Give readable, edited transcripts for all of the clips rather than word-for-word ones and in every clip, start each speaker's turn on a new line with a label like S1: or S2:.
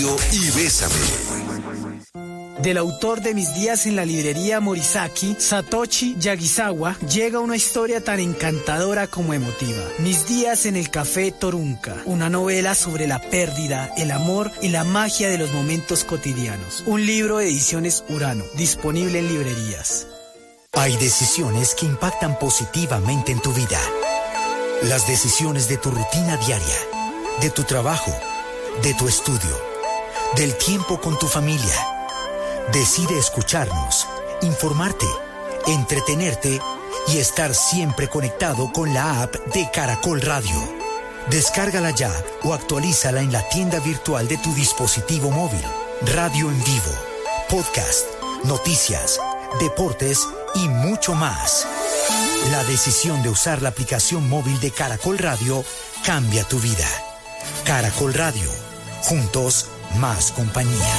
S1: Y Bésame.
S2: Del autor de Mis días en la librería Morisaki, Satoshi Yagisawa, llega una historia tan encantadora como emotiva. Mis días en el café Torunca, una novela sobre la pérdida, el amor y la magia de los momentos cotidianos. Un libro de Ediciones Urano, disponible en librerías.
S3: Hay decisiones que impactan positivamente en tu vida. Las decisiones de tu rutina diaria, de tu trabajo, de tu estudio, del tiempo con tu familia. Decide escucharnos, informarte, entretenerte y estar siempre conectado con la app de Caracol Radio. Descárgala ya o actualízala en la tienda virtual de tu dispositivo móvil. Radio en vivo, podcast, noticias, deportes y mucho más. La decisión de usar la aplicación móvil de Caracol Radio cambia tu vida. Caracol Radio, juntos más compañía.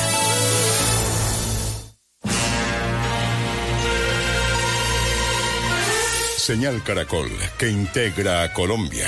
S1: Señal Caracol, que integra a Colombia.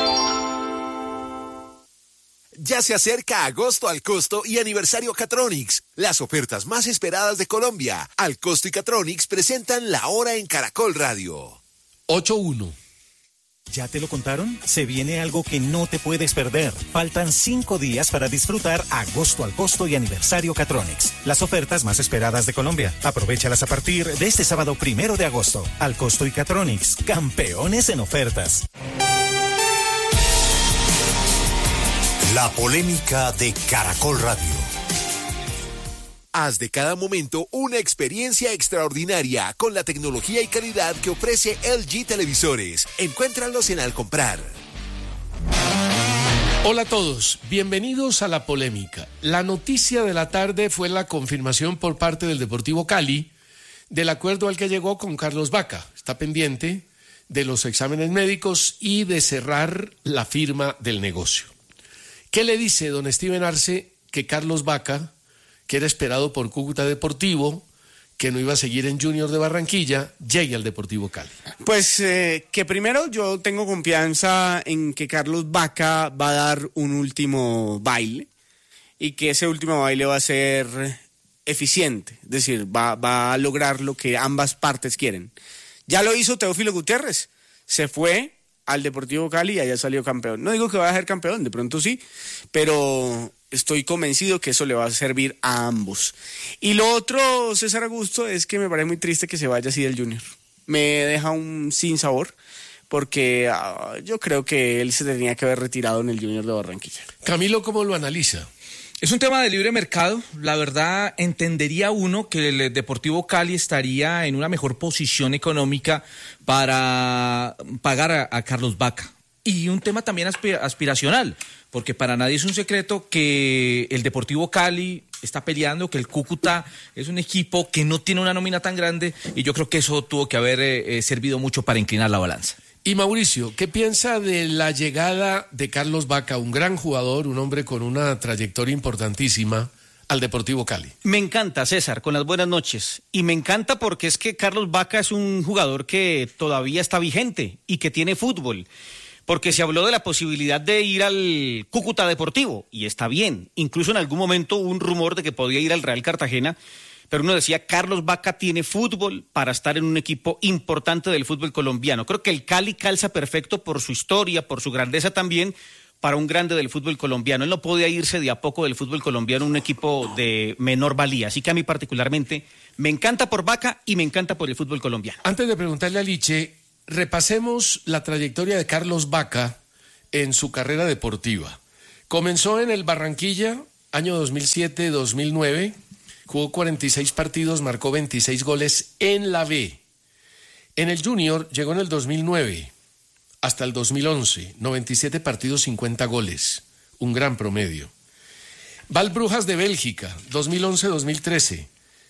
S1: Ya se acerca agosto al costo y aniversario Catronics, las ofertas más esperadas de Colombia. Al costo y Catronics presentan La Hora en Caracol Radio.
S4: 8-1.
S5: ¿Ya te lo contaron? Se viene algo que no te puedes perder. Faltan 5 días para disfrutar agosto al costo y aniversario Catronics. Las ofertas más esperadas de Colombia. Aprovéchalas a partir de este sábado 1 de agosto. Al costo y Catronics, campeones en ofertas.
S3: La polémica de Caracol Radio.
S1: Haz de cada momento una experiencia extraordinaria con la tecnología y calidad que ofrece LG Televisores. Encuéntralos en Al Comprar.
S4: Hola a todos, bienvenidos a La Polémica. La noticia de la tarde fue la confirmación por parte del Deportivo Cali del acuerdo al que llegó con Carlos Vaca. Está pendiente de los exámenes médicos y de cerrar la firma del negocio. ¿Qué le dice don Steven Arce que Carlos Vaca, que era esperado por Cúcuta Deportivo, que no iba a seguir en Junior de Barranquilla, llegue al Deportivo Cali?
S6: Pues que primero yo tengo confianza en que Carlos Vaca va a dar un último baile y que ese último baile va a ser eficiente, es decir, va a lograr lo que ambas partes quieren. Ya lo hizo Teófilo Gutiérrez, se fue al Deportivo Cali y allá salió campeón. No digo que vaya a ser campeón, de pronto sí, pero estoy convencido que eso le va a servir a ambos. Y lo otro, César Augusto, es que me parece muy triste que se vaya así del Junior. Me deja un sinsabor, porque yo creo que él se tenía que haber retirado en el Junior de Barranquilla.
S4: Camilo, ¿cómo lo analiza?
S7: Es un tema de libre mercado. La verdad, entendería uno que el Deportivo Cali estaría en una mejor posición económica para pagar a Carlos Vaca. Y un tema también aspiracional, porque para nadie es un secreto que el Deportivo Cali está peleando, que el Cúcuta es un equipo que no tiene una nómina tan grande, y yo creo que eso tuvo que haber servido mucho para inclinar la balanza.
S4: Y Mauricio, ¿qué piensa de la llegada de Carlos Vaca, un gran jugador, un hombre con una trayectoria importantísima, al Deportivo Cali?
S8: Me encanta, César, con las buenas noches. Y me encanta porque es que Carlos Vaca es un jugador que todavía está vigente y que tiene fútbol. Porque se habló de la posibilidad de ir al Cúcuta Deportivo, y está bien. Incluso en algún momento hubo un rumor de que podía ir al Real Cartagena, pero uno decía, Carlos Vaca tiene fútbol para estar en un equipo importante del fútbol colombiano. Creo que el Cali calza perfecto por su historia, por su grandeza también, para un grande del fútbol colombiano. Él no podía irse de a poco del fútbol colombiano a un equipo de menor valía. Así que a mí particularmente me encanta por Vaca y me encanta por el fútbol colombiano.
S4: Antes de preguntarle a Liche, repasemos la trayectoria de Carlos Vaca en su carrera deportiva. Comenzó en el Barranquilla, año 2007-2009, jugó 46 partidos, marcó 26 goles en la B. En el Junior llegó en el 2009 hasta el 2011, 97 partidos, 50 goles, un gran promedio. Va al Brujas de Bélgica, 2011-2013,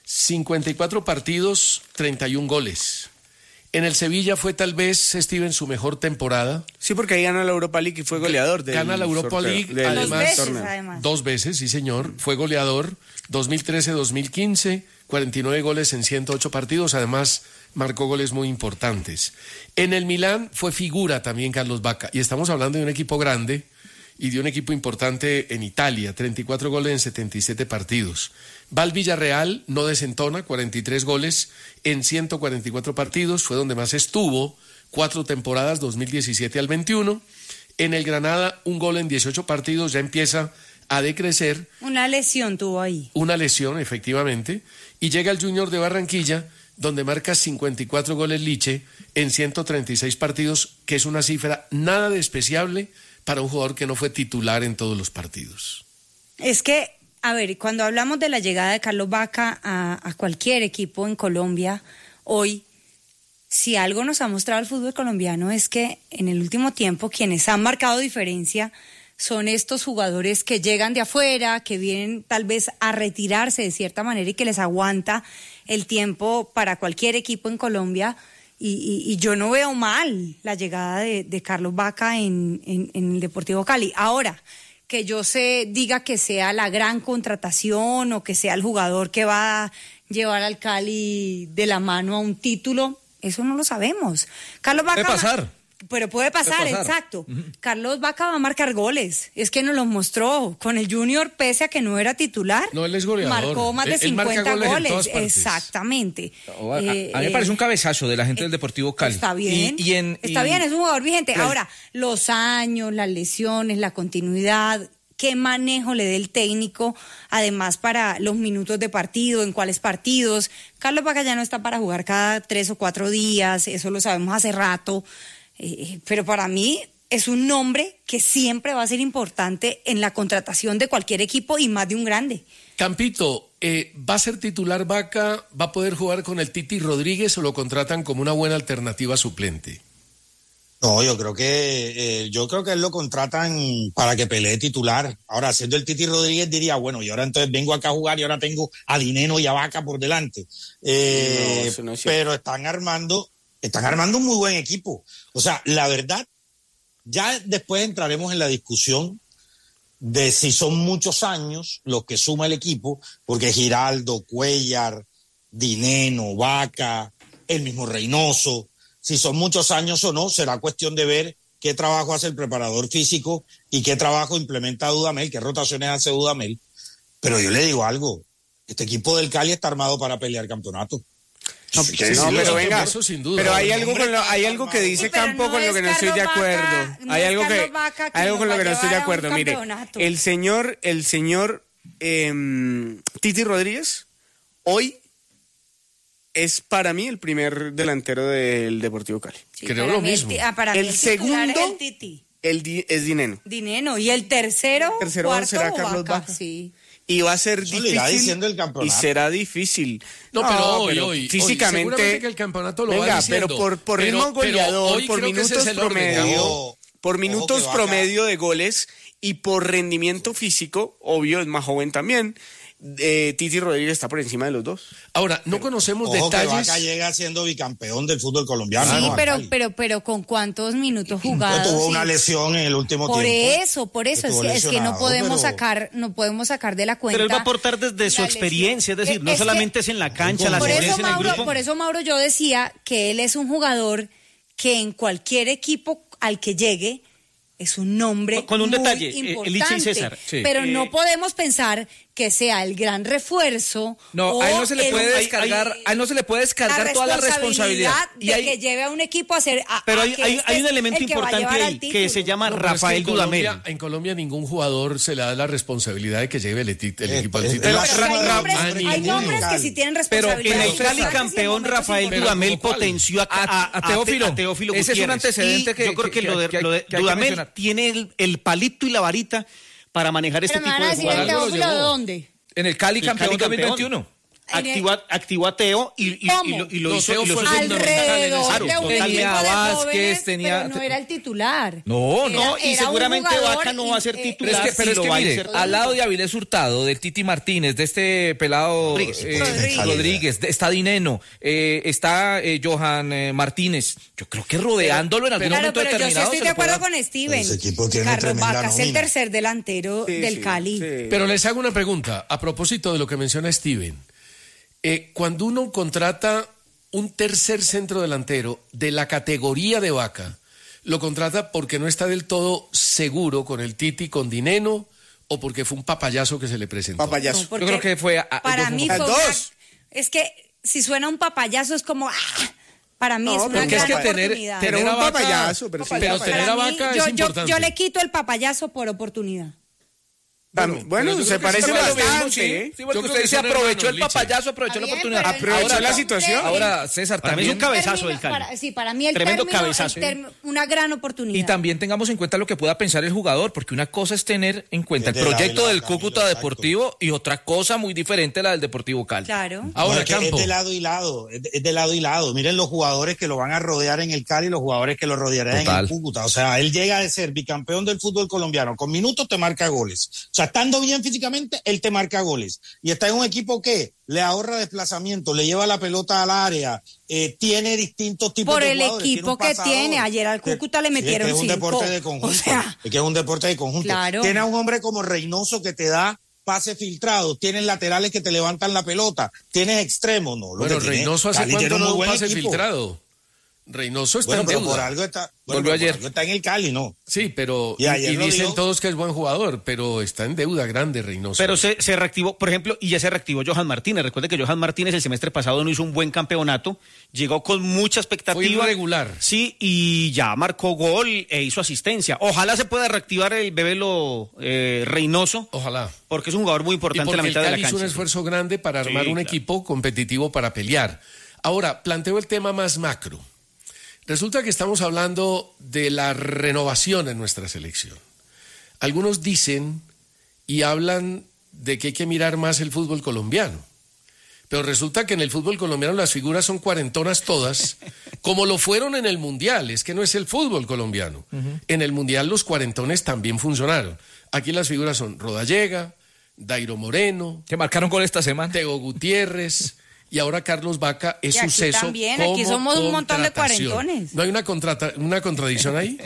S4: 54 partidos, 31 goles. En el Sevilla fue tal vez, Steven, su mejor temporada.
S6: Sí, porque ahí gana la Europa League y fue goleador.
S4: Gana la Europa League, además,
S9: además.
S4: 2 veces, sí señor, fue goleador, 2013-2015, 49 goles en 108 partidos, además marcó goles muy importantes. En el Milán fue figura también Carlos Vaca, y estamos hablando de un equipo grande y de un equipo importante en Italia, 34 goles en 77 partidos. Va al Villarreal, no desentona, 43 goles en 144 partidos, fue donde más estuvo, 4 temporadas, 2017 al 21. En el Granada, 1 gol en 18 partidos, ya empieza a decrecer.
S9: Una lesión tuvo ahí.
S4: Una lesión, efectivamente. Y llega al Junior de Barranquilla, donde marca 54 goles Liche en 136 partidos, que es una cifra nada despreciable para un jugador que no fue titular en todos los partidos.
S9: Es que, a ver, cuando hablamos de la llegada de Carlos Vaca a cualquier equipo en Colombia, hoy, si algo nos ha mostrado el fútbol colombiano es que en el último tiempo quienes han marcado diferencia son estos jugadores que llegan de afuera, que vienen tal vez a retirarse de cierta manera y que les aguanta el tiempo para cualquier equipo en Colombia. Y yo no veo mal la llegada de Carlos Vaca en el Deportivo Cali. Ahora, que yo diga que sea la gran contratación o que sea el jugador que va a llevar al Cali de la mano a un título, eso no lo sabemos. Carlos Vaca...
S7: Puede pasar.
S9: Pero puede pasar, exacto. Carlos Vaca va a marcar goles. Es que nos los mostró con el Junior, pese a que no era titular.
S4: No, él es goleador.
S9: Marcó más de 50 goles. Exactamente.
S7: A mí me parece un cabezazo de la gente del Deportivo Cali.
S9: Está bien. Está bien, es un jugador vigente. Ahora, los años, las lesiones, la continuidad, qué manejo le dé el técnico, además para los minutos de partido, en cuáles partidos. Carlos Vaca ya no está para jugar cada 3 o 4 días, eso lo sabemos hace rato. Pero para mí es un nombre que siempre va a ser importante en la contratación de cualquier equipo y más de un grande.
S4: Campito, ¿va a ser titular Vaca? ¿Va a poder jugar con el Titi Rodríguez o lo contratan como una buena alternativa suplente?
S10: No, yo creo que él lo contratan para que pelee titular. Ahora, siendo el Titi Rodríguez, diría, bueno, y ahora entonces vengo acá a jugar y ahora tengo a Dineno y a Vaca por delante.
S6: Eso no es cierto.
S10: Pero están armando un muy buen equipo. O sea, la verdad, ya después entraremos en la discusión de si son muchos años los que suma el equipo, porque Giraldo, Cuellar, Dineno, Vaca, el mismo Reynoso, si son muchos años o no, será cuestión de ver qué trabajo hace el preparador físico y qué trabajo implementa Dudamel, qué rotaciones hace Dudamel. Pero yo le digo algo, este equipo del Cali está armado para pelear campeonato.
S6: Pero venga,
S4: eso sin duda.
S6: pero hay algo que dice Campo con lo que no estoy de acuerdo. Hay algo con lo que no estoy de acuerdo. Mire, el señor Titi Rodríguez hoy es para mí el primer delantero del Deportivo Cali.
S9: Sí,
S4: creo lo mismo.
S9: El
S6: segundo
S9: es el Titi.
S6: Es Dineno.
S9: Dineno. Y el tercero
S6: cuarto será Carlos Vaca.
S9: Sí.
S6: Y va a ser
S10: Eso le irá diciendo el
S6: difícil.
S10: campeonato.
S6: Y será difícil.
S4: No, pero hoy,
S6: físicamente.
S4: seguramente que el campeonato lo va
S6: venga,
S4: diciendo.
S6: pero por ritmo goleador, por minutos promedio, por minutos promedio de goles y por rendimiento físico, obvio, es más joven también. Titi Rodríguez está por encima de los dos.
S4: Ahora, no conocemos
S10: Ojo
S4: detalles.
S10: que Vaca llega siendo bicampeón del fútbol colombiano.
S9: Sí,
S10: ¿no?
S9: pero ¿con cuántos minutos jugados?
S10: Tuvo una lesión en el último
S9: Por
S10: tiempo.
S9: eso, es que no podemos sacar de la cuenta.
S8: Pero él va a aportar desde su experiencia, es decir, no solamente es en la cancha, la experiencia en el grupo.
S9: Por eso, Mauro, yo decía que él es un jugador que en cualquier equipo al que llegue es un nombre
S8: con un
S9: muy
S8: detalle,
S9: importante,
S8: Liche y César.
S7: Sí.
S9: Pero no podemos pensar que sea el gran refuerzo.
S7: No, a él no se le puede descargar, a él no se le puede descargar toda la responsabilidad
S9: de que lleve a un equipo a hacer.
S8: Pero hay un elemento importante ahí que se llama Rafael Dudamel.
S4: En Colombia ningún jugador se le da la responsabilidad de que lleve el equipo al título.
S9: Pero hay nombres que sí tienen responsabilidad.
S8: Pero en el Cali campeón Rafael Dudamel potenció a Teófilo.
S7: Ese es un antecedente que
S8: yo creo que lo de Dudamel tiene el palito y la varita para manejar este tipo de jugadores.
S9: ¿Teófilo de dónde?
S7: En el Cali campeón 2021.
S8: Activó a Teo y lo hizo
S9: alrededor de un
S7: tenía Vázquez,
S9: pero no era el titular.
S8: No, y seguramente Vaca no va a ser titular.
S7: Pero es que mire, al lado de Avilés Hurtado, del Titi Martínez, de este pelado Rodríguez, está Dineno, está Johan Martínez. Yo creo que rodeándolo en algún momento determinado.
S9: Yo sí estoy de acuerdo con Steven. Carlos Vaca es el tercer delantero del Cali.
S4: Pero les hago una pregunta a propósito de lo que menciona Steven. Cuando uno contrata un tercer centro delantero de la categoría de Vaca, lo contrata porque no está del todo seguro con el Titi, con Dineno, o porque fue un papayazo que se le presentó.
S6: Papayazo.
S7: Yo creo que fue...
S9: Para mí fue
S6: dos.
S9: es que si suena un papayazo es como... Para mí
S6: No,
S9: es una
S4: porque es
S9: gran
S4: que tener
S9: oportunidad.
S6: Pero
S4: a
S6: un
S4: Vaca-
S6: papayazo, pero sí.
S4: pero
S9: Para
S4: tener a
S9: mí,
S4: Vaca es
S9: yo
S4: importante.
S9: le quito el papayazo por oportunidad.
S6: Bueno,
S4: pero yo
S6: se
S4: creo que
S6: parece
S4: sí fue lo mismo,
S6: bastante, ¿eh?
S7: Sí, porque
S4: Yo creo
S7: usted
S4: que
S7: dice
S4: son
S7: aprovechó el
S4: hermanos,
S7: papayazo, aprovechó la
S9: Está bien,
S7: oportunidad.
S9: pero
S6: Aprovechó
S9: Ahora,
S6: la situación.
S7: Ahora, César,
S8: Para mí es un
S7: también...
S8: cabezazo del Cali.
S9: Para mí el
S8: Tremendo
S9: término,
S8: cabezazo.
S9: una gran oportunidad.
S7: Y también tengamos en cuenta lo que pueda pensar el jugador, porque una cosa es tener en cuenta el
S10: Es de lado y
S7: proyecto
S10: lado,
S7: del
S10: Camilo,
S7: Cúcuta
S10: exacto.
S7: Deportivo y otra cosa muy diferente la del Deportivo Cali.
S9: Claro.
S4: Ahora,
S10: No, es que
S4: Campo.
S10: es de lado y lado, es de lado y lado. Miren los jugadores que lo van a rodear en el Cali y los jugadores que lo rodearán en
S7: Total.
S10: el Cúcuta. O sea, él llega de ser bicampeón del fútbol colombiano. Con minutos te marca goles. O sea, estando bien físicamente, él te marca goles. Y está en un equipo que le ahorra desplazamiento, le lleva la pelota al área, tiene distintos tipos
S9: Por
S10: de
S9: el
S10: jugadores.
S9: equipo
S10: tiene un
S9: que tiene.
S10: pasador.
S9: Ayer al Cúcuta le
S10: Sí,
S9: metieron
S10: es que es un
S9: 5.
S10: deporte de conjunto.
S9: O sea,
S10: Es que es un deporte de conjunto.
S9: Claro.
S10: Tiene a un hombre como Reynoso que te da pase filtrado, tienes laterales que te levantan la pelota, tienes extremos, ¿no? Lo
S4: Bueno,
S10: que tiene-
S4: Reynoso hace
S10: Cali tiene
S4: cuánto
S10: un
S4: no
S10: muy
S4: da un
S10: buen
S4: pase
S10: equipo.
S4: filtrado. Reynoso está
S10: Bueno,
S4: en
S10: pero
S4: deuda.
S10: por algo está,
S7: Volvió
S10: pero por
S7: ayer.
S10: algo está en el Cali, ¿no?
S4: Sí, pero
S10: Y ayer
S4: y
S10: lo
S4: dicen
S10: dijo.
S4: todos que es buen jugador, pero está en deuda grande Reynoso.
S8: Pero se reactivó, por ejemplo, y ya se reactivó Johan Martínez. Recuerde que Johan Martínez el semestre pasado no hizo un buen campeonato, llegó con mucha expectativa.
S4: Fue irregular.
S8: Sí, y ya marcó gol e hizo asistencia. Ojalá se pueda reactivar el Bebelo Reynoso,
S4: Ojalá.
S8: porque es un jugador muy
S4: Y
S8: importante en
S4: porque
S8: la
S4: el
S8: mitad de la
S4: Cali hizo
S8: cancha.
S4: un esfuerzo grande para armar
S8: Sí,
S4: un
S8: claro.
S4: equipo competitivo para pelear. Ahora, planteo el tema más macro. Resulta que estamos hablando de la renovación en nuestra selección. Algunos dicen y hablan de que hay que mirar más el fútbol colombiano. Pero resulta que en el fútbol colombiano las figuras son cuarentonas todas, como lo fueron en el Mundial. Es que no es el fútbol colombiano. En el Mundial los cuarentones también funcionaron. Aquí las figuras son Rodallega, Dairo Moreno,
S7: Que marcaron gol esta semana.
S4: Teo Gutiérrez y ahora Carlos Vaca es
S9: Y aquí
S4: suceso
S9: también,
S4: como
S9: aquí somos un montón de
S4: contratación.
S9: cuarentones.
S4: ¿No hay una contradicción ahí?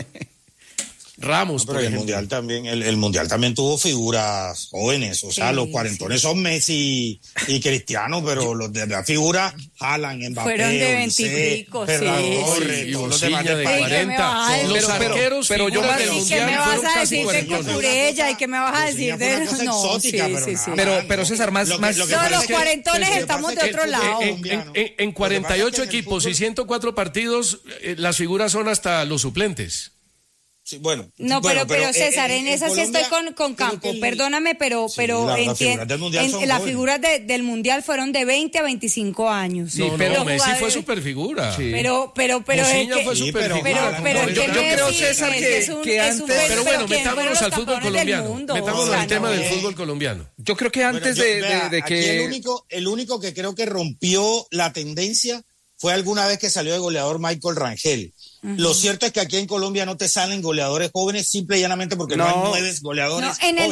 S4: Ramos,
S10: Pero
S4: por
S10: el
S4: ejemplo.
S10: mundial también, el mundial también tuvo figuras jóvenes, o sea,
S9: Sí,
S10: los cuarentones son Messi y Cristiano, pero los de la figura Haaland, Mbappé,
S9: Fueron de
S10: Olise,
S9: 20 y pico,
S10: Ferran
S9: sí.
S10: Torres,
S4: Y
S10: todos los demás
S4: Bolsiña de
S10: del país.
S4: 40.
S9: Ay,
S4: Los
S9: pero-
S4: arqueros
S7: pero yo
S4: figuras
S7: más-
S4: del
S9: ¿Y qué
S4: Mundial
S9: me vas
S4: fueron
S9: a
S4: casi
S9: decir de
S4: cuarentones.
S9: Cucurella? ¿Y qué me vas a decir
S10: Fue una
S9: de...?
S10: cosa
S9: No,
S10: exótica,
S9: sí,
S10: pero
S9: sí,
S10: nada
S9: sí.
S10: más.
S7: Pero César, más...
S10: Lo que
S7: más
S9: Todos
S10: pasa
S9: los
S10: es que-
S9: cuarentones
S10: lo que
S9: estamos
S10: pasa
S9: de
S10: es que
S9: otro lado.
S4: En 48 equipos y 104 partidos, las figuras son hasta los suplentes.
S10: Sí, bueno,
S9: No,
S10: bueno,
S9: pero César, en esa sí estoy
S10: Colombia,
S9: con
S10: creo
S9: Campo.
S10: que el-
S9: Perdóname, pero
S10: Sí, las figuras del Mundial son
S9: las
S10: jóvenes.
S9: figuras del Mundial fueron de 20 a 25 años.
S4: No,
S7: pero
S4: no, Messi
S9: jugadores-
S4: fue superfigura.
S7: Sí.
S9: Pero es
S4: Moziña
S9: que...
S4: fue
S10: Sí,
S4: superfigura.
S9: Pero
S10: No,
S9: es
S10: yo
S9: que
S10: creo,
S9: Messi
S7: César,
S9: es
S7: que
S9: un-
S7: antes-
S9: es un-
S4: Pero bueno,
S9: ¿quién
S4: metámonos
S9: fueron
S4: al
S9: los
S4: fútbol
S9: campeones del
S4: colombiano.
S9: mundo?
S4: Metámonos
S9: O sea,
S4: al tema
S9: no.
S4: del fútbol colombiano.
S7: Yo creo que antes
S10: Bueno,
S7: de
S10: aquí
S7: que...
S10: el único que creo que rompió la tendencia fue alguna vez que salió de goleador Michael Rangel. Lo cierto es que aquí en Colombia no te salen goleadores jóvenes simple y llanamente porque no hay 9 goleadores
S9: No, en el
S10: jóvenes.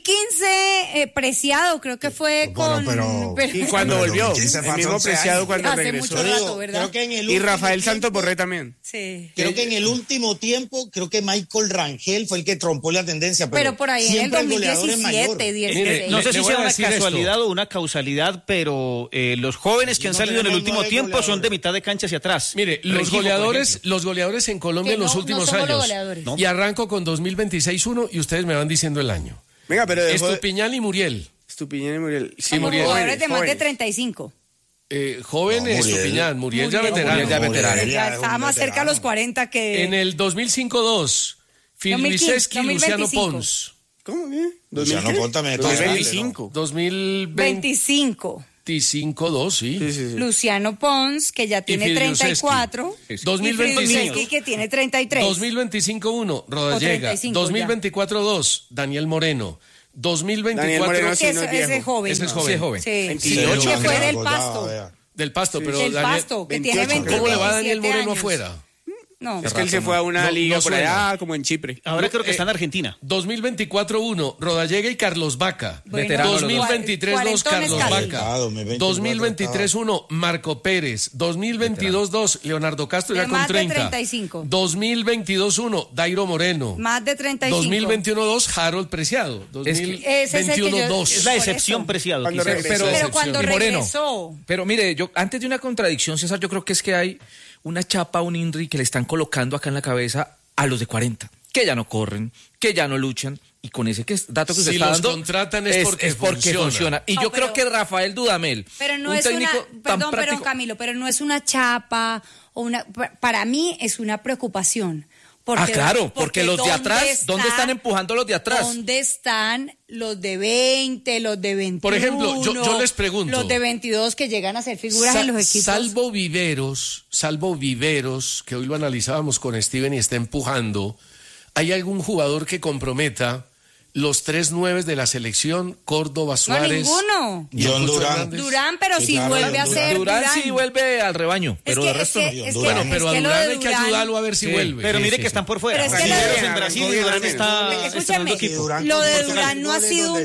S9: 2015, Preciado, creo que fue
S10: Bueno,
S9: con...
S6: Y cuando
S10: Pero
S6: volvió,
S10: 2015
S6: el
S10: fue
S6: mismo
S10: hace 11
S6: Preciado
S10: años.
S6: cuando
S9: Hace
S6: regresó.
S9: mucho
S10: Yo digo,
S9: rato, ¿verdad?
S10: creo que en el
S6: Y
S10: último
S6: Rafael
S10: tiempo-
S6: Santos Borré también.
S9: Sí.
S10: Creo que en el último tiempo, creo que Michael Rangel fue el que trompó la tendencia.
S9: Pero por ahí en el
S10: siempre goleador es
S9: 2017,
S10: mayor.
S9: 16.
S8: No
S4: Le
S8: sé si
S4: voy
S8: sea
S4: a
S8: una
S4: decir esto.
S8: casualidad o una causalidad, pero los jóvenes que
S10: Aquí
S8: han
S10: no
S8: salido en el
S10: tenemos
S8: último
S10: 9
S8: tiempo son de
S10: goleadores.
S8: mitad de cancha hacia atrás.
S4: Mire,
S8: Rengifo, por ejemplo.
S4: los goleadores en Colombia
S9: Que
S4: en los
S9: no
S4: últimos
S9: somos los
S4: años.
S9: goleadores.
S4: Y arranco con 2026-1 y ustedes me van diciendo el año.
S6: Venga, pero dejó de...
S4: Estupiñán y Muriel.
S6: Estupiñán y Muriel. Sí,
S9: Somos
S4: Muriel.
S9: jugadores de más de
S6: jóvenes.
S9: 35.
S4: Joven
S10: No,
S4: es
S10: Muriel.
S4: Estupiñán, Muriel ya
S9: Muriel.
S4: veterano.
S7: Muriel ya veterano.
S10: Muriel
S9: Ya
S10: es un
S9: estaba más cerca a
S10: veterano.
S9: los 40 que...
S4: En el 2005-2, Filiseski y
S9: 2015,
S4: Luciano
S9: 2025.
S4: Pons.
S6: ¿Cómo bien?
S10: Luciano Pons también está
S6: 2025.
S4: 2025-2,
S9: 25.
S4: sí.
S6: Sí, sí, sí.
S9: Luciano Pons, que ya tiene
S4: Filiuseski.
S9: 34.
S4: Sí.
S9: Y
S4: 2025.
S9: Filiuseski, que tiene 33.
S4: 2025-1, Rodallega.
S9: 35 ya.
S4: 2024-2, Daniel Moreno. 2024
S6: Daniel Moreno sí,
S9: Que
S6: no es
S9: ese
S6: viejo.
S9: joven.
S4: Ese es joven.
S7: Sí, es joven.
S9: Sí.
S6: 28,
S9: que fue
S10: creo.
S9: del
S10: Ya,
S9: Pasto.
S10: vea.
S4: del Pasto, pero
S9: Del
S4: Daniel,
S9: Pasto, que
S6: 28,
S9: tiene 20,
S4: ¿cómo le va a
S9: 27
S4: Daniel Moreno
S9: años.
S4: afuera?
S9: No,
S6: Es que él se fue a una
S4: No,
S6: liga
S4: no
S6: por
S4: suena.
S6: allá, como en Chipre.
S8: Ahora creo que está en Argentina.
S4: 2024-1, Rodallega y Carlos Vaca.
S9: Bueno,
S7: Veterano,
S4: 2023-2,
S9: cuarentones
S4: Carlos
S9: casi.
S4: Vaca.
S10: 2024
S4: 2023-1, Marco Pérez. 2022-2, Leonardo Castro
S9: De
S4: ya con
S9: más de
S4: 30.
S9: 35.
S4: 2022-1, Dairo Moreno.
S9: más de 35.
S4: 2021-2, Harold Preciado.
S9: Ese es el que yo-
S4: 2021-2.
S8: Es la
S9: Por
S8: excepción,
S9: eso.
S8: Preciado.
S6: Cuando
S8: quizás.
S6: regresó.
S9: Pero cuando
S7: Y Moreno.
S9: regresó...
S7: Pero mire, yo antes de una contradicción, César, yo creo que es que hay una chapa, un INRI que le están colocando acá en la cabeza a los de 40, que ya no corren, que ya no luchan. Y con ese dato que usted está dando,
S4: si los contratan es porque
S7: funciona. Y yo creo que Rafael Dudamel,
S9: pero no
S7: un
S9: es
S7: técnico
S9: una,
S7: tan
S9: perdón,
S7: práctico,
S9: Camilo, pero no es una chapa o una, para mí es una preocupación. Porque,
S7: claro, porque los de atrás, ¿dónde están empujando los de atrás?
S9: ¿Dónde están los de 20, los de 21?
S4: Por ejemplo, yo les pregunto.
S9: Los de 22 que llegan a ser figuras en los equipos.
S4: Salvo Viveros, que hoy lo analizábamos con Steven y está empujando, ¿hay algún jugador que comprometa los 3 9 de la selección, Córdoba, Suárez?
S9: No, ninguno.
S10: John Durán.
S9: Durán, pero si
S10: claro,
S9: vuelve a ser
S7: Durán sí vuelve al rebaño, pero de resto no.
S4: Bueno, pero a Durán hay que ayudarlo a ver si vuelve.
S8: Pero mire que están por fuera.
S9: Pero es que
S8: en Brasil y Durán está
S9: escúchame,
S8: equipo.
S9: lo de Durán no ha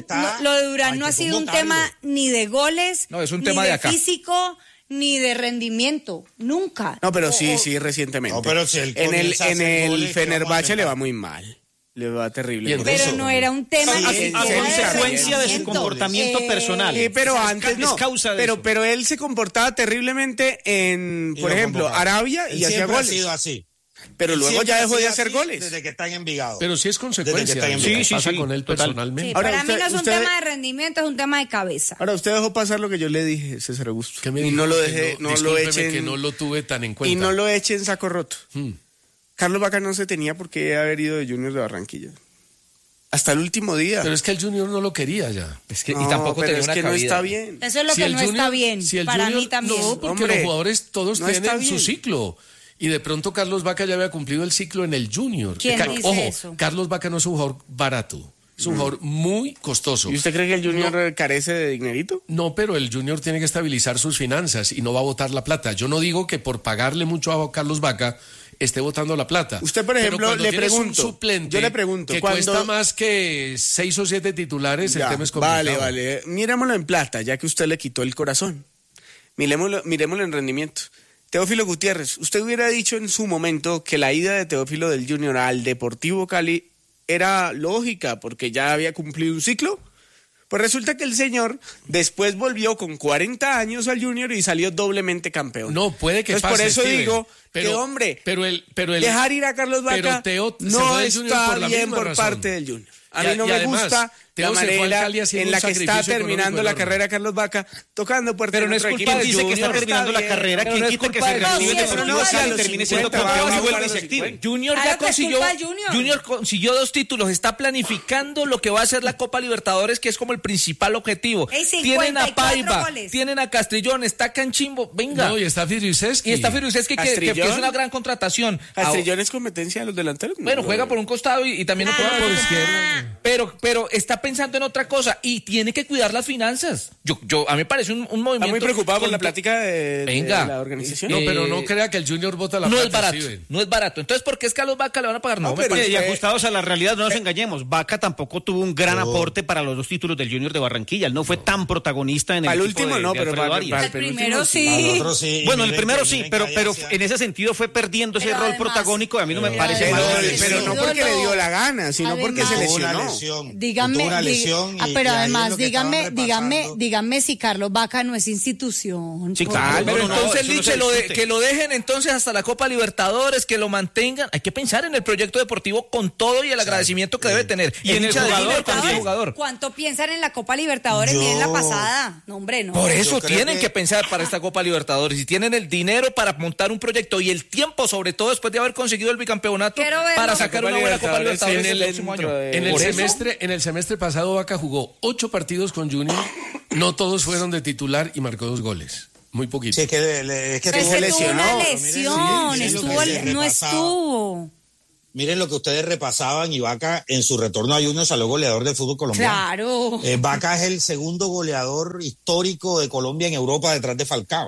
S9: sido un tema ni de goles,
S7: no, es un
S9: ni
S7: tema de acá.
S9: físico, ni de rendimiento, nunca.
S6: No, pero sí, recientemente.
S10: No, pero si él
S6: en el
S10: goles,
S6: Fenerbahce le va muy mal. Le va terrible.
S9: Pero no era un tema
S8: a consecuencia de su comportamiento personal.
S6: Sí, pero antes no.
S8: Es causa de eso.
S6: Pero él se comportaba terriblemente en, por ejemplo, Arabia y hacía goles.
S10: Ha sido así.
S6: Pero luego ya dejó de hacer goles.
S10: Desde que está en Envigado.
S4: Pero sí es consecuencia.
S10: Sí,
S4: pasa con él
S8: total.
S4: personalmente.
S9: Sí,
S6: Ahora,
S9: para mí no es un tema de rendimiento, es un tema de cabeza.
S6: Ahora, usted dejó pasar lo que yo le dije, César Augusto.
S4: ¿Qué me
S6: y
S4: dijo?
S6: no lo
S4: Que
S6: dejé, no lo
S4: discúlpeme
S6: echen.
S4: que no lo tuve tan en cuenta.
S6: Y no lo echen saco roto. Carlos Vaca no se tenía por qué haber ido de Junior de Barranquilla. Hasta el último día.
S4: Pero es que el Junior no lo quería ya.
S7: Es que,
S6: No,
S7: y tampoco
S6: pero
S7: tenía
S6: es
S7: una
S6: que
S7: cabida.
S6: no está bien.
S9: Eso es lo que no está bien. Para mí también.
S4: No, porque
S6: Hombre,
S4: los jugadores todos
S6: no está
S4: tienen su
S6: bien.
S4: ciclo. Y de pronto Carlos Vaca ya había cumplido el ciclo en el Junior.
S9: ¿Quién dice
S4: Ojo,
S9: eso?
S4: Carlos Vaca no es un jugador barato. Es un jugador muy costoso.
S6: ¿Y usted cree que el Junior carece de dinerito?
S4: No, pero el Junior tiene que estabilizar sus finanzas y no va a botar la plata. Yo no digo que por pagarle mucho a Carlos Vaca esté botando la plata.
S6: Usted, por
S4: Pero
S6: ejemplo,
S4: cuando
S6: le
S4: tienes un
S6: pregunto,
S4: suplente
S6: yo le pregunto,
S4: que
S6: cuando-
S4: cuesta más que 6 o 7 titulares,
S6: Ya,
S4: el tema es complicado.
S6: vale. Mirémoslo en plata, ya que usted le quitó el corazón. Miremoslo en rendimiento. Teófilo Gutiérrez, usted hubiera dicho en su momento que la ida de Teófilo del Junior al Deportivo Cali era lógica porque ya había cumplido un ciclo. Pues resulta que el señor después volvió con 40 años al Junior y salió doblemente campeón.
S4: No, puede que
S6: Entonces,
S4: pase,
S6: por eso
S4: Steven,
S6: digo
S4: pero-
S6: que, hombre,
S4: pero el-
S6: dejar ir a Carlos Vaca
S4: pero Teo se
S6: no
S4: fue del Junior
S6: está
S4: por la
S6: bien
S4: misma
S6: por
S4: razón.
S6: parte del Junior. A
S4: Y
S6: mí no
S4: y
S6: me
S4: además,
S6: gusta
S4: Teo
S6: la
S4: se fue al
S6: manera
S4: Cali haciendo
S6: en
S4: un
S6: la que está
S4: sacrificio
S6: terminando
S4: económico
S6: la
S4: enorme.
S6: carrera Carlos Vaca, tocando puertas
S7: Pero
S6: en
S7: no es
S6: otro
S7: culpa
S6: equipo.
S7: del
S8: Dice que está
S7: Junior,
S8: terminando la
S6: está bien.
S8: carrera,
S7: Pero
S8: que
S7: no es
S8: quita que
S7: culpa
S8: se
S7: del
S8: retire
S7: Junior,
S8: de
S7: pero
S8: Deportivo
S7: no
S8: Cali y
S6: los
S8: termine siendo
S6: 50
S8: campeón
S6: va
S8: y
S6: a
S8: vuelve y
S6: jugar
S8: se
S6: los
S8: active.
S6: 50.
S7: Junior
S9: Claro
S7: ya
S9: que es
S7: consiguió,
S9: culpa del Junior.
S7: consiguió 2 títulos, está planificando lo que va a ser la Copa Libertadores, que es como el principal objetivo.
S9: Ey,
S7: Tienen a
S9: 54
S7: Paiva,
S9: goles.
S7: tienen a Castrillón, está Canchimbo, venga.
S4: No, y está Firiuseski.
S7: Y está Firuseski, que es
S6: Castrillón.
S7: una gran contratación.
S6: Castrillón es competencia de los delanteros.
S7: Bueno,
S6: No,
S7: juega por un costado y también lo juega por izquierda. Pero está pensando en otra cosa y tiene que cuidar las finanzas. A mí me parece un movimiento.
S6: Está muy preocupado por la
S7: con-
S6: plática de
S7: Venga.
S6: la organización.
S4: No, pero no crea que el Junior bota la
S7: No
S4: plata.
S7: es barato,
S4: Steven.
S7: no es barato. Entonces, ¿por qué es Carlos Vaca le van a pagar? No,
S6: No,
S7: me
S6: pero
S7: parece.
S8: Y ajustados a la realidad, no nos engañemos. Vaca tampoco tuvo un gran aporte para los 2 títulos del Junior de Barranquilla. Él no fue tan protagonista en el
S6: Al
S8: equipo
S6: último
S8: de
S6: no, pero
S8: Alfredo
S6: para
S8: Arias.
S9: El primero
S10: Al
S9: sí.
S10: otro sí. Y
S8: Bueno, el
S10: miren
S8: primero
S10: que-
S8: sí,
S10: miren
S8: pero
S10: que ahí hacía-
S8: en ese sentido fue perdiendo ese
S9: Pero
S8: rol
S9: además-
S8: protagónico y a mí no me
S9: Pero
S8: parece
S9: además-
S8: mal.
S6: Pero no porque le dio la gana, sino porque se
S9: Además-
S10: Tuvo una
S6: lesionó.
S10: lesión.
S9: Dígame,
S10: Tuvo una lesión y-
S9: pero
S10: y ahí
S9: además,
S10: es lo que
S9: dígame,
S10: estaban repasando.
S9: dígame si Carlos Vaca no es institución.
S8: Sí,
S9: por
S8: claro,
S9: favor.
S7: Pero
S8: no,
S7: entonces,
S8: eso no
S7: Liche,
S8: se discute.
S7: que lo dejen entonces hasta la Copa Libertadores, que lo mantengan. Hay que pensar en el proyecto deportivo con todo y el agradecimiento que debe tener.
S8: Y en el
S7: hincha de
S8: jugador
S7: Junior con
S8: también.
S7: el jugador.
S9: ¿Cuánto piensan en la Copa Libertadores?
S10: Yo-
S9: Miren la pasada. No, hombre, no.
S7: Por eso
S10: creo
S7: tienen
S10: que-
S7: que pensar para esta Copa Libertadores. Y tienen el dinero para montar un proyecto y el tiempo, sobre todo después de haber conseguido el bicampeonato,
S9: Quiero verlo.
S7: para sacar una buena Copa Libertadores el próximo año.
S4: En el
S7: Por eso-
S4: semestre pasado Vaca jugó 8 partidos con Junior, no todos fueron de titular y marcó 2 goles. Muy poquito.
S10: Sí, es que es que
S9: Pero
S10: tuvo
S9: es que tuvo
S6: lesionó.
S9: una
S6: Miren,
S9: lesión.
S10: miren lo que
S9: Estuvo,
S10: se
S9: no
S10: repasaba.
S9: estuvo.
S10: Miren lo que ustedes repasaban y Vaca en su retorno a Junior salió goleador del fútbol colombiano.
S9: Claro.
S10: Vaca es el segundo goleador histórico de Colombia en Europa detrás de Falcao.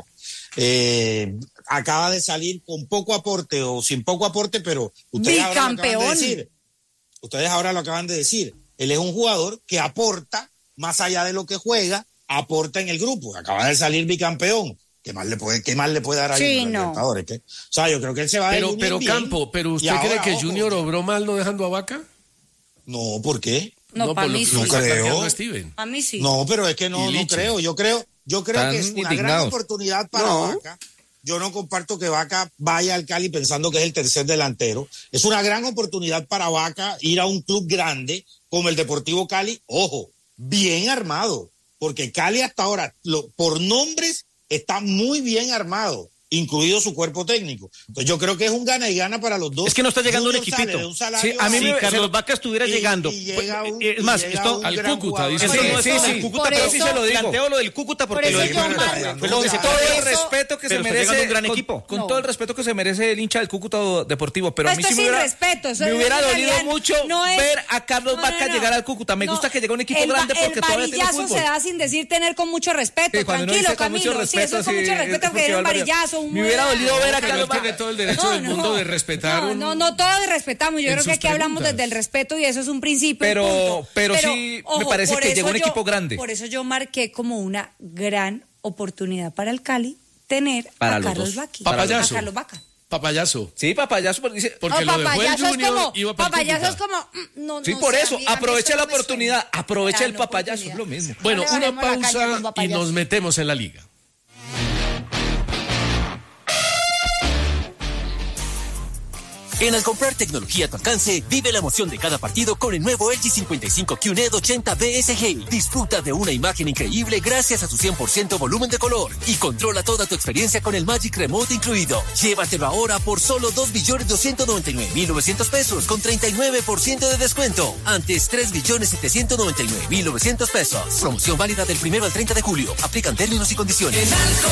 S10: Acaba de salir con poco aporte o sin poco aporte, pero ustedes ahora lo acaban de
S9: Bicampeón.
S10: decir. Ustedes ahora lo acaban de decir. Él es un jugador que aporta más allá de lo que juega, aporta en el grupo. Acaba de salir bicampeón. ¿Qué más le puede dar a
S9: Sí,
S10: Junior en
S9: no.
S10: Libertadores? ¿Qué? O sea, yo creo que él se va de Junior
S4: Pero
S10: bien.
S4: Campo, ¿pero
S10: Y
S4: usted
S10: ahora,
S4: cree que
S10: ojo,
S4: Junior obró mal no dejando a Vaca?
S10: No, ¿por qué?
S9: No, para
S4: por lo
S9: mí
S4: que
S9: sí.
S4: nos está
S10: No creo.
S4: planteando Steven.
S9: A mí sí.
S10: No, pero es que no
S4: Y Liche.
S10: creo. Yo creo
S7: Están
S10: que es una gran
S7: indignados.
S10: oportunidad para
S6: No.
S10: Vaca yo no comparto que Vaca vaya al Cali pensando que es el tercer delantero. Es una gran oportunidad para Vaca ir a un club grande como el Deportivo Cali, ojo, bien armado, porque Cali hasta ahora, por nombres, está muy bien armado, incluido su cuerpo técnico. Entonces yo creo que es un gana y gana para los dos.
S8: Es que no está llegando un equipito.
S10: Sí,
S8: a mí Carlos Vaca estuviera llegando.
S10: Es
S8: más, esto
S4: al Cúcuta, dice.
S8: Sí, Cúcuta, pero sí se lo digo. Planteo lo del Cúcuta porque lo del Cúcuta. Con todo el respeto que se merece un gran equipo. Con todo el respeto que se merece el hincha del Cúcuta Deportivo, pero a mí sí me hubiera dolido mucho ver a Carlos Vaca llegar al Cúcuta. Me gusta que llegue un equipo grande porque todavía tiene fútbol.
S9: El varillazo se da sin decir tener con mucho respeto. Tranquilo, Camilo. Sí, eso es con mucho respeto porque era un varillazo.
S7: Me hubiera dolido ver a Carlos Vaca.
S4: Tiene todo el derecho del mundo de respetar.
S9: No, todos respetamos. Yo creo que aquí hablamos desde el respeto y eso es un principio.
S7: Pero sí, ojo, me parece que llegó un equipo grande.
S9: Por eso yo marqué como una gran oportunidad para el Cali tener a Carlos Vaca.
S4: Papayazo.
S9: A Carlos Vaca.
S4: Papayazo.
S7: Sí, papayazo, porque
S4: lo dejó el Junior, iba para
S9: papayazo es como
S7: sí, por eso, aprovecha la oportunidad, aprovecha el papayazo, es lo mismo.
S4: Bueno, una pausa y nos metemos en la liga.
S11: En al comprar tecnología a tu alcance, vive la emoción de cada partido con el nuevo LG 55 QNED 80 BSG. Disfruta de una imagen increíble gracias a su 100% volumen de color y controla toda tu experiencia con el Magic Remote incluido. Llévatelo ahora por solo 2.299.900 pesos con 39% de descuento. Antes 3.799.900 pesos. Promoción válida del 1 al 30 de julio. Aplican términos y condiciones.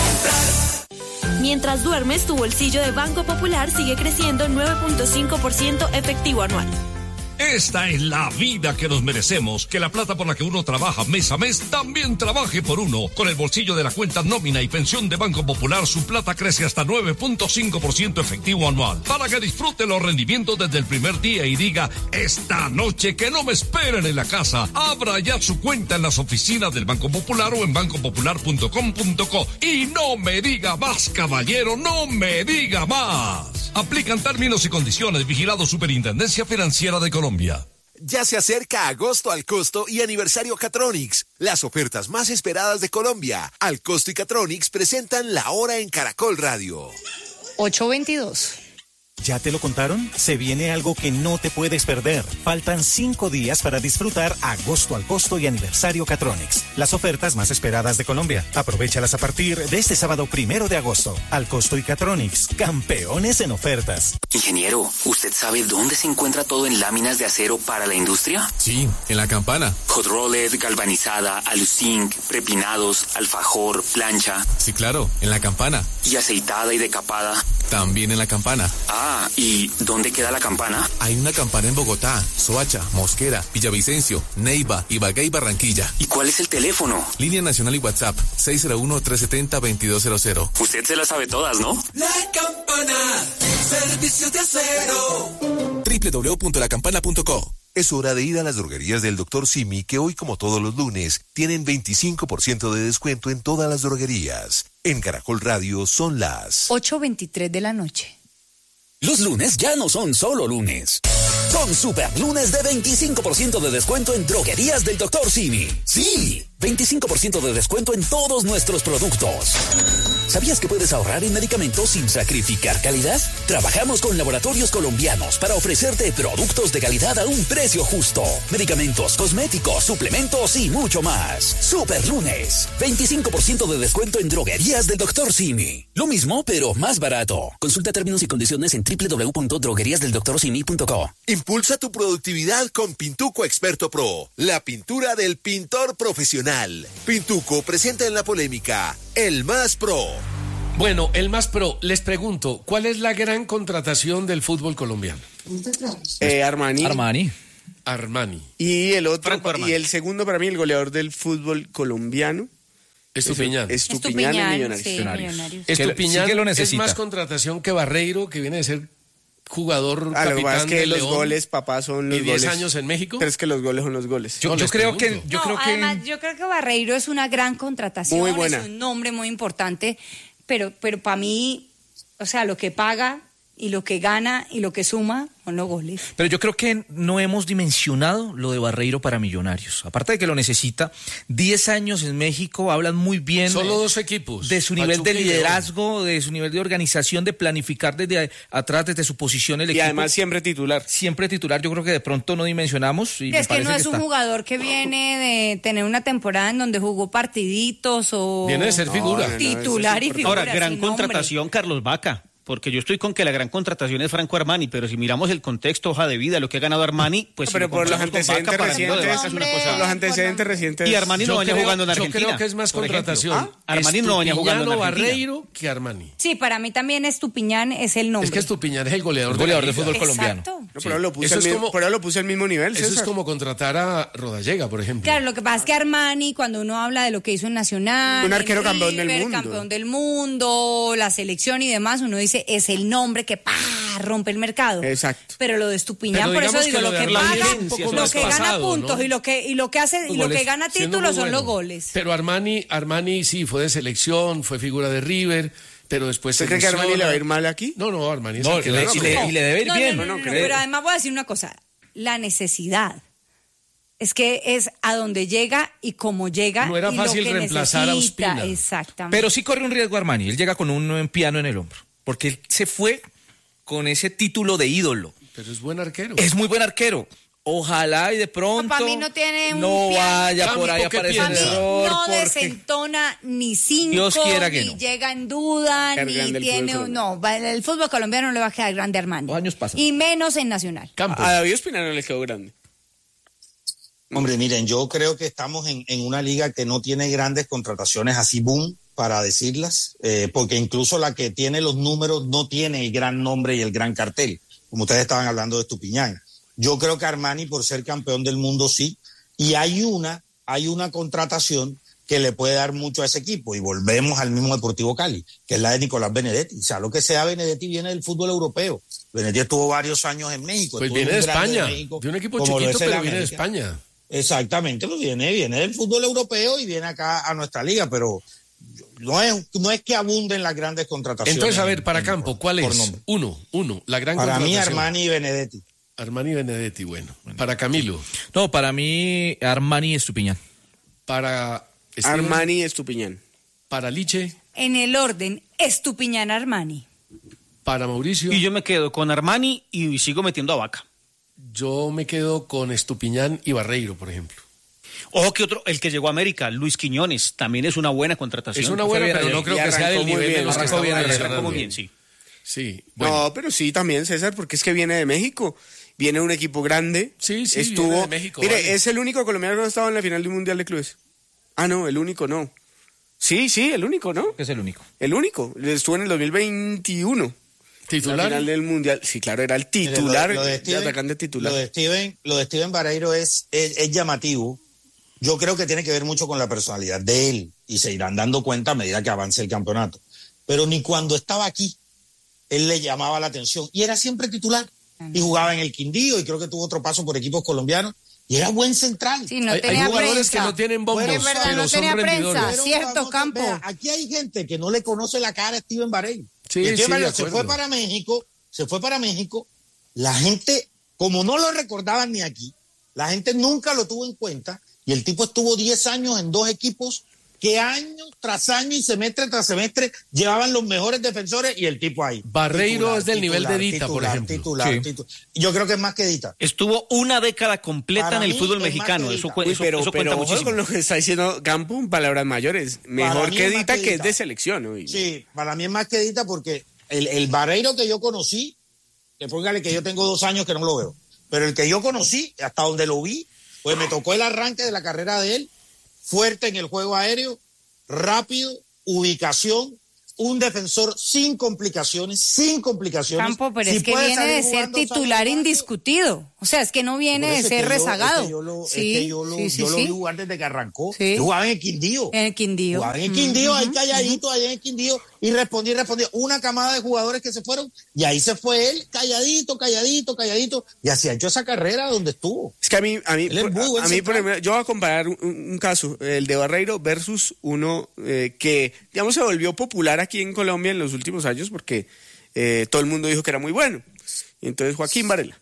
S12: Mientras duermes, tu bolsillo de Banco Popular sigue creciendo 9.5% efectivo anual.
S13: Esta es la vida que nos merecemos, que la plata por la que uno trabaja mes a mes también trabaje por uno. Con el bolsillo de la cuenta nómina y pensión de Banco Popular, su plata crece hasta 9.5% efectivo anual. Para que disfrute los rendimientos desde el primer día y diga, esta noche que no me esperen en la casa. Abra ya su cuenta en las oficinas del Banco Popular o en bancopopular.com.co. Y no me diga más, caballero, no me diga más. Aplican términos y condiciones. Vigilado Superintendencia Financiera de Colombia.
S1: Ya se acerca agosto al costo y aniversario Catronics, las ofertas más esperadas de Colombia. Al Costo y Catronics presentan La Hora en Caracol Radio.
S9: 8:22.
S5: ¿Ya te lo contaron? Se viene algo que no te puedes perder. Faltan 5 días para disfrutar agosto al costo y aniversario Catronics, las ofertas más esperadas de Colombia. Aprovéchalas a partir de este sábado 1 de agosto. Al Costo y Catronics, campeones en ofertas.
S14: Ingeniero, ¿usted sabe dónde se encuentra todo en láminas de acero para la industria?
S15: Sí, en La Campana.
S14: Hot rolled, galvanizada, aluzinc, prepinados, alfajor, plancha.
S15: Sí, claro, en La Campana.
S14: ¿Y aceitada y decapada?
S15: También en La Campana.
S14: Ah, ¿y dónde queda La Campana?
S15: Hay una Campana en Bogotá, Soacha, Mosquera, Villavicencio, Neiva, Ibagué y Barranquilla.
S14: ¿Y cuál es el teléfono?
S15: Línea Nacional y WhatsApp, 601-370-2200.
S14: Usted se las sabe todas, ¿no?
S16: La Campana, servicios de acero.
S15: www.lacampana.co.
S1: Es hora de ir a las droguerías del Dr. Simi, que hoy, como todos los lunes, tienen 25% de descuento en todas las droguerías. En Caracol Radio son las
S9: 8:23 de la noche.
S17: Los lunes ya no son solo lunes. Son super lunes de 25% de descuento en droguerías del Dr. Simi. Sí, 25% de descuento en todos nuestros productos. ¿Sabías que puedes ahorrar en medicamentos sin sacrificar calidad? Trabajamos con laboratorios colombianos para ofrecerte productos de calidad a un precio justo. Medicamentos, cosméticos, suplementos y mucho más. Super lunes, 25% de descuento en droguerías del Dr. Simi. Lo mismo, pero más barato. Consulta términos y condiciones en www.drogueriasdeldoctorsimi.co.
S1: Impulsa tu productividad con Pintuco Experto Pro, la pintura del pintor profesional. Pintuco presenta en la polémica El Más Pro.
S4: Bueno, El Más Pro, les pregunto, ¿cuál es la gran contratación del fútbol colombiano?
S6: Armani. Y el otro, y el segundo para mí, el goleador del fútbol colombiano.
S4: Estupiñán.
S6: Estupiñán en Millonarios.
S9: Sí, Millonarios.
S4: Estupiñán
S7: sí que lo
S4: es
S7: necesita.
S4: más contratación que Barreiro, que viene de ser jugador
S6: Lo que pasa
S4: capitán
S6: es que
S4: de
S6: los
S4: León.
S6: goles, papá, son los
S4: ¿Y 10
S6: goles.
S4: años en México?
S6: Pero es que los goles son los goles.
S7: Yo creo que
S9: Además, yo creo que Barreiro es una gran contratación.
S6: Muy buena.
S9: Es un nombre muy importante, pero para mí, o sea, lo que paga y lo que gana y lo que suma son los goles.
S7: Pero yo creo que no hemos dimensionado lo de Barreiro para Millonarios. Aparte de que lo necesita, 10 años en México, hablan muy bien.
S4: Solo 2 equipos.
S7: De su nivel de liderazgo, de su nivel de organización, de planificar desde atrás, desde su posición el equipo.
S6: Y además siempre titular.
S7: Siempre titular, yo creo que de pronto no dimensionamos. Y
S9: es que no es un jugador que viene de tener una temporada en donde jugó partiditos o...
S4: Viene de ser figura.
S9: Titular y figura.
S8: Ahora, gran contratación, Carlos Vaca. Porque yo estoy con que la gran contratación es Franco Armani, pero si miramos el contexto, hoja de vida, lo que ha ganado Armani, pues...
S6: Pero por los antecedentes recientes...
S8: Y Armani no venía jugando en Argentina.
S4: Yo creo que es más contratación.
S8: Armani no venía jugando en Argentina.
S4: Barreiro que Armani.
S9: Sí, para mí también Estupiñán es el nombre.
S4: Es que Estupiñán es el goleador
S7: de fútbol colombiano.
S6: No, pero lo puse al mismo nivel,
S4: Eso
S6: César.
S4: es como contratar a Rodallega, por ejemplo.
S9: Claro, lo que pasa es que Armani, cuando uno habla de lo que hizo en Nacional...
S6: Un arquero campeón
S9: del mundo, la selección y demás, uno dice, es el nombre que rompe el mercado.
S6: Exacto.
S9: Pero lo de Estupiñán, por eso digo, lo que paga, lo que gana puntos, ¿no? y lo que hace y lo que gana títulos son los goles.
S4: Pero Armani sí fue de selección, fue figura de River, pero después
S6: ¿Usted cree que Armani le va a ir mal aquí?
S4: No, Armani es
S7: y le debe ir bien.
S9: No, pero además voy a decir una cosa, la necesidad. Es que es a donde llega y cómo llega.
S4: No era
S9: y
S4: fácil
S9: lo que
S4: reemplazar a Ospina.
S9: Exactamente.
S7: Pero sí corre un riesgo Armani, él llega con un piano en el hombro. Porque él se fue con ese título de ídolo.
S4: Pero es buen arquero.
S7: Es muy buen arquero. Ojalá y de pronto
S9: para mí no tiene
S7: no vaya por ahí a aparecer el error.
S9: No desentona ni 5,
S7: Dios quiera que
S9: ni
S7: no.
S9: llega en duda, ni tiene... el fútbol colombiano no le va a quedar grande a Armani.
S7: Años pasan.
S9: Y menos en Nacional.
S6: A David Ospina no le quedó grande.
S10: Hombre, miren, yo creo que estamos en una liga que no tiene grandes contrataciones así boom, para decirlas, porque incluso la que tiene los números no tiene el gran nombre y el gran cartel, como ustedes estaban hablando de Estupiñán. Yo creo que Armani, por ser campeón del mundo, sí, y hay una contratación que le puede dar mucho a ese equipo, y volvemos al mismo Deportivo Cali, que es la de Nicolás Benedetti. O sea, lo que sea Benedetti viene del fútbol europeo. Benedetti estuvo varios años en México.
S4: Pues viene de España, de un equipo chiquito, pero viene de España.
S10: Exactamente, pues viene del fútbol europeo y viene acá a nuestra liga, pero no es que abunden las grandes contrataciones.
S4: Entonces, a ver, para Campo, ¿cuál es? Uno, la gran
S10: para
S4: contratación.
S10: Mí, Armani y Benedetti.
S4: Armani y Benedetti, bueno. Para Camilo.
S7: No, para mí, Armani y Estupiñán.
S4: Para Steven,
S6: Armani y Estupiñán.
S4: Para Liche.
S9: En el orden, Estupiñán, Armani.
S4: Para Mauricio.
S8: Y yo me quedo con Armani y sigo metiendo a Vaca.
S4: Yo me quedo con Estupiñán y Barreiro, por ejemplo.
S8: Ojo que otro, el que llegó a América, Luis Quiñones, también es una buena contratación.
S4: Es una buena, pero no creo que sea del nivel de los que estamos
S8: mencionando. Muy bien, sí.
S4: Sí. Bueno.
S6: No, pero sí también, César, porque es que viene de México. Viene un equipo grande.
S4: Sí,
S6: estuvo,
S4: viene de México.
S6: Mire, vale. Es el único colombiano que no ha estado en la final del Mundial de Clubes. Ah, no, el único no. Sí, el único, ¿no?
S7: Es el único.
S6: El único. Estuvo en el 2021.
S4: ¿Titular?
S6: La final del Mundial. Sí, claro, era el titular.
S10: Lo de Steven,
S6: atacante titular.
S10: Lo de Steven Barreiro es llamativo. Yo creo que tiene que ver mucho con la personalidad de él y se irán dando cuenta a medida que avance el campeonato. Pero ni cuando estaba aquí, él le llamaba la atención y era siempre titular. Y jugaba en el Quindío y creo que tuvo otro paso por equipos colombianos y era buen central.
S9: Sí, no
S4: hay jugadores que no tienen bombos,
S9: es verdad,
S4: pero
S9: no
S4: son
S9: tenía
S4: rendidores.
S9: prensa, cierto, Campo.
S10: Vea, aquí hay gente que no le conoce la cara a Steven Barreiro.
S4: Sí,
S10: Steven Barreiro
S4: de
S10: se fue para México, la gente, como no lo recordaban ni aquí, la gente nunca lo tuvo en cuenta y el tipo estuvo 10 años en 2 equipos que año tras año y semestre tras semestre llevaban los mejores defensores y el tipo ahí.
S4: Barreiro es del nivel de Dita, por ejemplo.
S10: Titular. Yo creo que es más que Dita.
S8: Estuvo una década completa
S10: Para
S8: en el
S10: mí
S8: fútbol
S10: es
S8: mexicano.
S10: más que
S8: Eso
S10: Dita.
S8: cuenta
S6: pero
S8: muchísimo.
S6: con lo que está diciendo Campo, palabras mayores. Mejor
S10: mí
S6: que
S10: es más
S6: Dita,
S10: que
S6: que es
S10: Dita.
S6: de selección hoy.
S10: Sí, para mí es más que Dita porque el Barreiro que yo conocí, que póngale que yo tengo 2 años que no lo veo, pero el que yo conocí, hasta donde lo vi, pues me tocó el arranque de la carrera de él, fuerte en el juego aéreo, rápido, ubicación, un defensor sin complicaciones.
S9: Campo, pero
S10: Si
S9: es que
S10: puede
S9: viene
S10: salir
S9: de ser
S10: jugando,
S9: titular
S10: sale
S9: indiscutido. O sea, es que no viene de ser rezagado.
S10: Yo lo vi jugar desde que arrancó.
S9: Sí.
S10: Yo jugaba en el Quindío.
S9: En el Quindío.
S10: Jugaba en el Quindío, ahí calladito, allá en el Quindío, y respondía. Una camada de jugadores que se fueron, y ahí se fue él, calladito, y así ha hecho esa carrera donde estuvo.
S6: Es que a mí por ejemplo, yo voy a comparar un caso, el de Barreiro versus uno que, digamos, se volvió popular aquí en Colombia en los últimos años porque todo el mundo dijo que era muy bueno. Y entonces Joaquín Varela.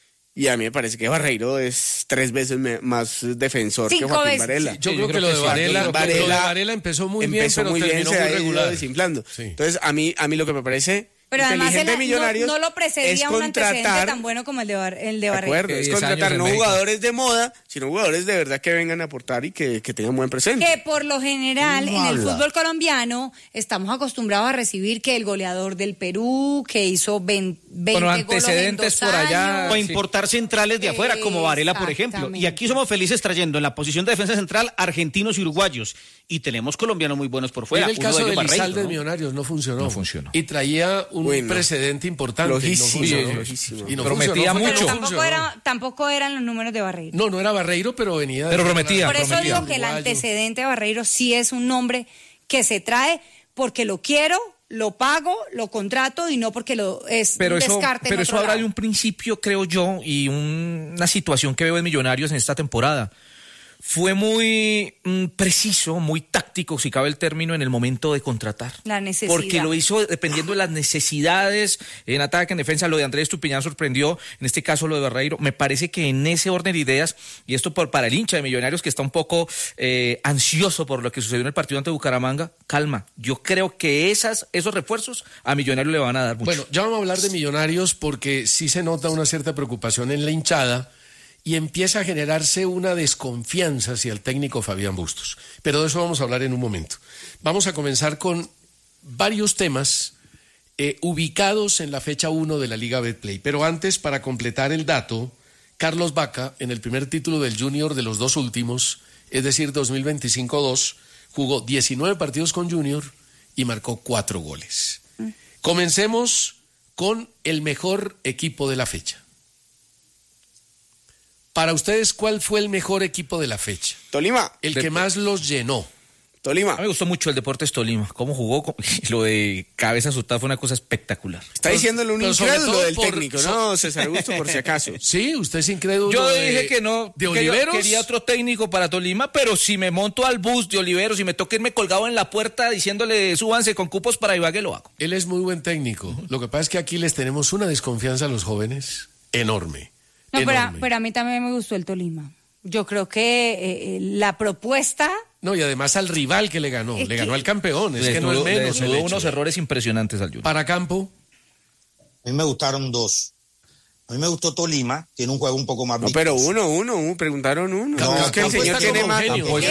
S6: Y a mí me parece que Barreiro es 3 veces más defensor que Joaquín Varela.
S4: Sí, yo creo que lo de Varela empezó muy bien, pero terminó muy regular.
S6: Desinflando. Sí. Entonces, a mí lo que me parece
S9: pero además
S6: Millonarios
S9: no lo precedía un antecedente tan bueno como el de Barreiro.
S6: Es contratar no jugadores de moda, sino jugadores de verdad que vengan a aportar y que tengan buen presente.
S9: Que por lo general en el fútbol colombiano estamos acostumbrados a recibir que el goleador del Perú, que hizo 20
S7: antecedentes
S9: goles
S7: por allá.
S8: O importar centrales de afuera, como Varela, por ejemplo. Y aquí somos felices trayendo en la posición de defensa central argentinos y uruguayos. Y tenemos colombianos muy buenos por fuera.
S4: En el caso de Lizalde de Millonarios no funcionó. Y traía un precedente importante.
S6: Lojísimo.
S4: Y no
S7: prometía mucho.
S9: Tampoco eran los números de Barreiro.
S4: No era Barreiro, pero venía
S7: Pero prometía.
S9: Por eso digo que el antecedente de Barreiro sí es un nombre que se trae porque lo quiero, lo pago, lo contrato y no porque lo es
S7: pero
S9: un descarte.
S7: Pero eso habla de un principio, creo yo, y una situación que veo en Millonarios en esta temporada. Fue muy preciso, muy táctico, si cabe el término, en el momento de contratar.
S9: La necesidad.
S7: Porque lo hizo dependiendo de las necesidades, en ataque, en defensa. Lo de Andrés Estupiñán sorprendió, en este caso lo de Barreiro. Me parece que en ese orden de ideas, y esto para el hincha de Millonarios que está un poco ansioso por lo que sucedió en el partido ante Bucaramanga, calma. Yo creo que esos refuerzos a Millonarios le van a dar mucho.
S4: Bueno, ya vamos a hablar de Millonarios porque sí se nota una cierta preocupación en la hinchada y empieza a generarse una desconfianza hacia el técnico Fabián Bustos. Pero de eso vamos a hablar en un momento. Vamos a comenzar con varios temas ubicados en la fecha 1 de la Liga Betplay. Pero antes, para completar el dato, Carlos Vaca, en el primer título del Junior de los 2 últimos, es decir, 2025-2, jugó 19 partidos con Junior y marcó 4 goles. Comencemos con el mejor equipo de la fecha. Para ustedes, ¿cuál fue el mejor equipo de la fecha?
S6: Tolima.
S4: El que más los llenó.
S6: Tolima.
S7: A mí me gustó mucho el Deportes Tolima. Cómo jugó, lo de cabeza asustada fue una cosa espectacular.
S6: Está diciéndole un incrédulo del técnico, ¿no? César Augusto, por si acaso.
S4: Sí, usted es incrédulo.
S7: Yo dije que no,
S4: de
S7: que
S4: Oliveros.
S7: Yo quería otro técnico para Tolima, pero si me monto al bus de Oliveros y me toca irme colgado en la puerta diciéndole súbanse con cupos para Ibagué, lo hago.
S4: Él es muy buen técnico. Lo que pasa es que aquí les tenemos una desconfianza a los jóvenes enorme.
S9: No, pero a mí también me gustó el Tolima. Yo creo que la propuesta...
S4: No, y además al rival que le ganó al campeón, es que no es menos.
S7: Tuvo unos errores impresionantes al Junior.
S4: Para Campo.
S10: A mí me gustaron 2. A mí me gustó Tolima, tiene un juego un poco más vistoso.
S6: Pero uno, preguntaron uno. No, es que el señor tiene más.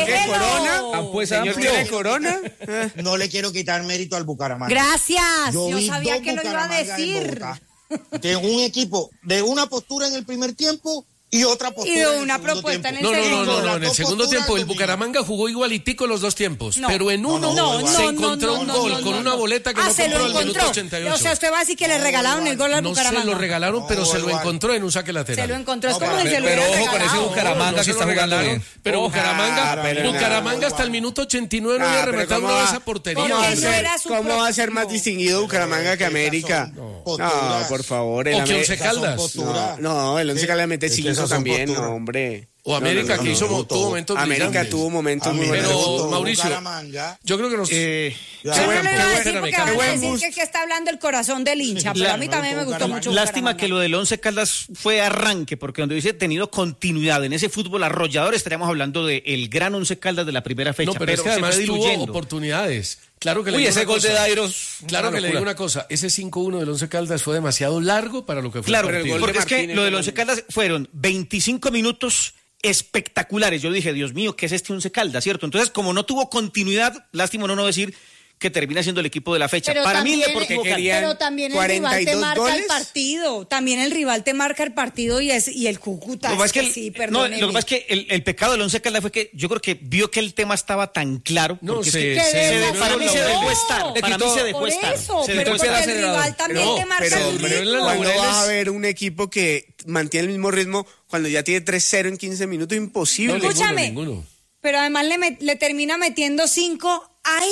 S10: ¿Señor tiene corona? No le quiero quitar mérito al Bucaramanga.
S9: Gracias, yo sabía que lo iba a decir.
S10: De un equipo, de una postura en el primer tiempo y otra postura
S9: y de una propuesta en el segundo.
S4: No, en el segundo tiempo el Bucaramanga jugó igualitico los 2 tiempos, pero en uno se encontró un gol con una boleta que no compró al minuto 88.
S9: O sea, usted va a decir que le regalaron el gol al Bucaramanga.
S4: No se lo regalaron, pero se lo encontró en un saque lateral.
S9: Se lo encontró, es como si se lo
S7: Pero
S9: hubiera
S7: ojo con ese Bucaramanga que está jugando bien.
S4: Pero Bucaramanga hasta el minuto 89 no había rematado una de esa portería.
S6: ¿Cómo va a ser más distinguido Bucaramanga que América? No, por favor.
S4: O que Once Caldas.
S6: No, el Once Caldas mete 5 también, no, hombre.
S4: O América, que tuvo momentos
S6: América
S4: brillantes.
S6: tuvo momentos muy buenos.
S4: Pero, Mauricio, yo creo que nos...
S9: Yo no le iba a decir porque van a decir que está hablando el corazón del hincha, pero a mí también me gustó mucho.
S8: Lástima que lo del Once Caldas fue arranque, porque donde hubiese tenido continuidad en ese fútbol arrollador, estaríamos hablando del gran Once Caldas de la primera fecha.
S4: No, pero es que además tuvo oportunidades. Claro que le
S7: ese gol de Dairos.
S4: Claro que le digo una cosa, ese 5-1 del Once Caldas fue demasiado largo para lo que fue.
S8: Claro, porque es que lo del Once Caldas fueron 25 minutos espectaculares. Yo dije, Dios mío, ¿qué es este Once Caldas, cierto? Entonces, como no tuvo continuidad, lástima no decir que termina siendo el equipo de la fecha.
S9: Pero
S8: para
S9: también,
S8: mí, el Deportivo Cali.
S9: Pero también el rival te marca el partido. También el rival te marca el partido y el Cúcuta.
S8: Lo que pasa es que el pecado del Once Caldas fue que yo creo que vio que el tema estaba tan claro.
S4: No,
S8: para mí se dejó estar. Para mí se dejó estar.
S9: Pero porque el rival también te marca el ritmo.
S6: ¿Cuándo vas a ver un equipo que mantiene el mismo ritmo cuando ya tiene 3-0 en 15 minutos? Imposible.
S9: Escúchame,
S4: ninguno.
S9: Pero además le termina metiendo 5 ahí.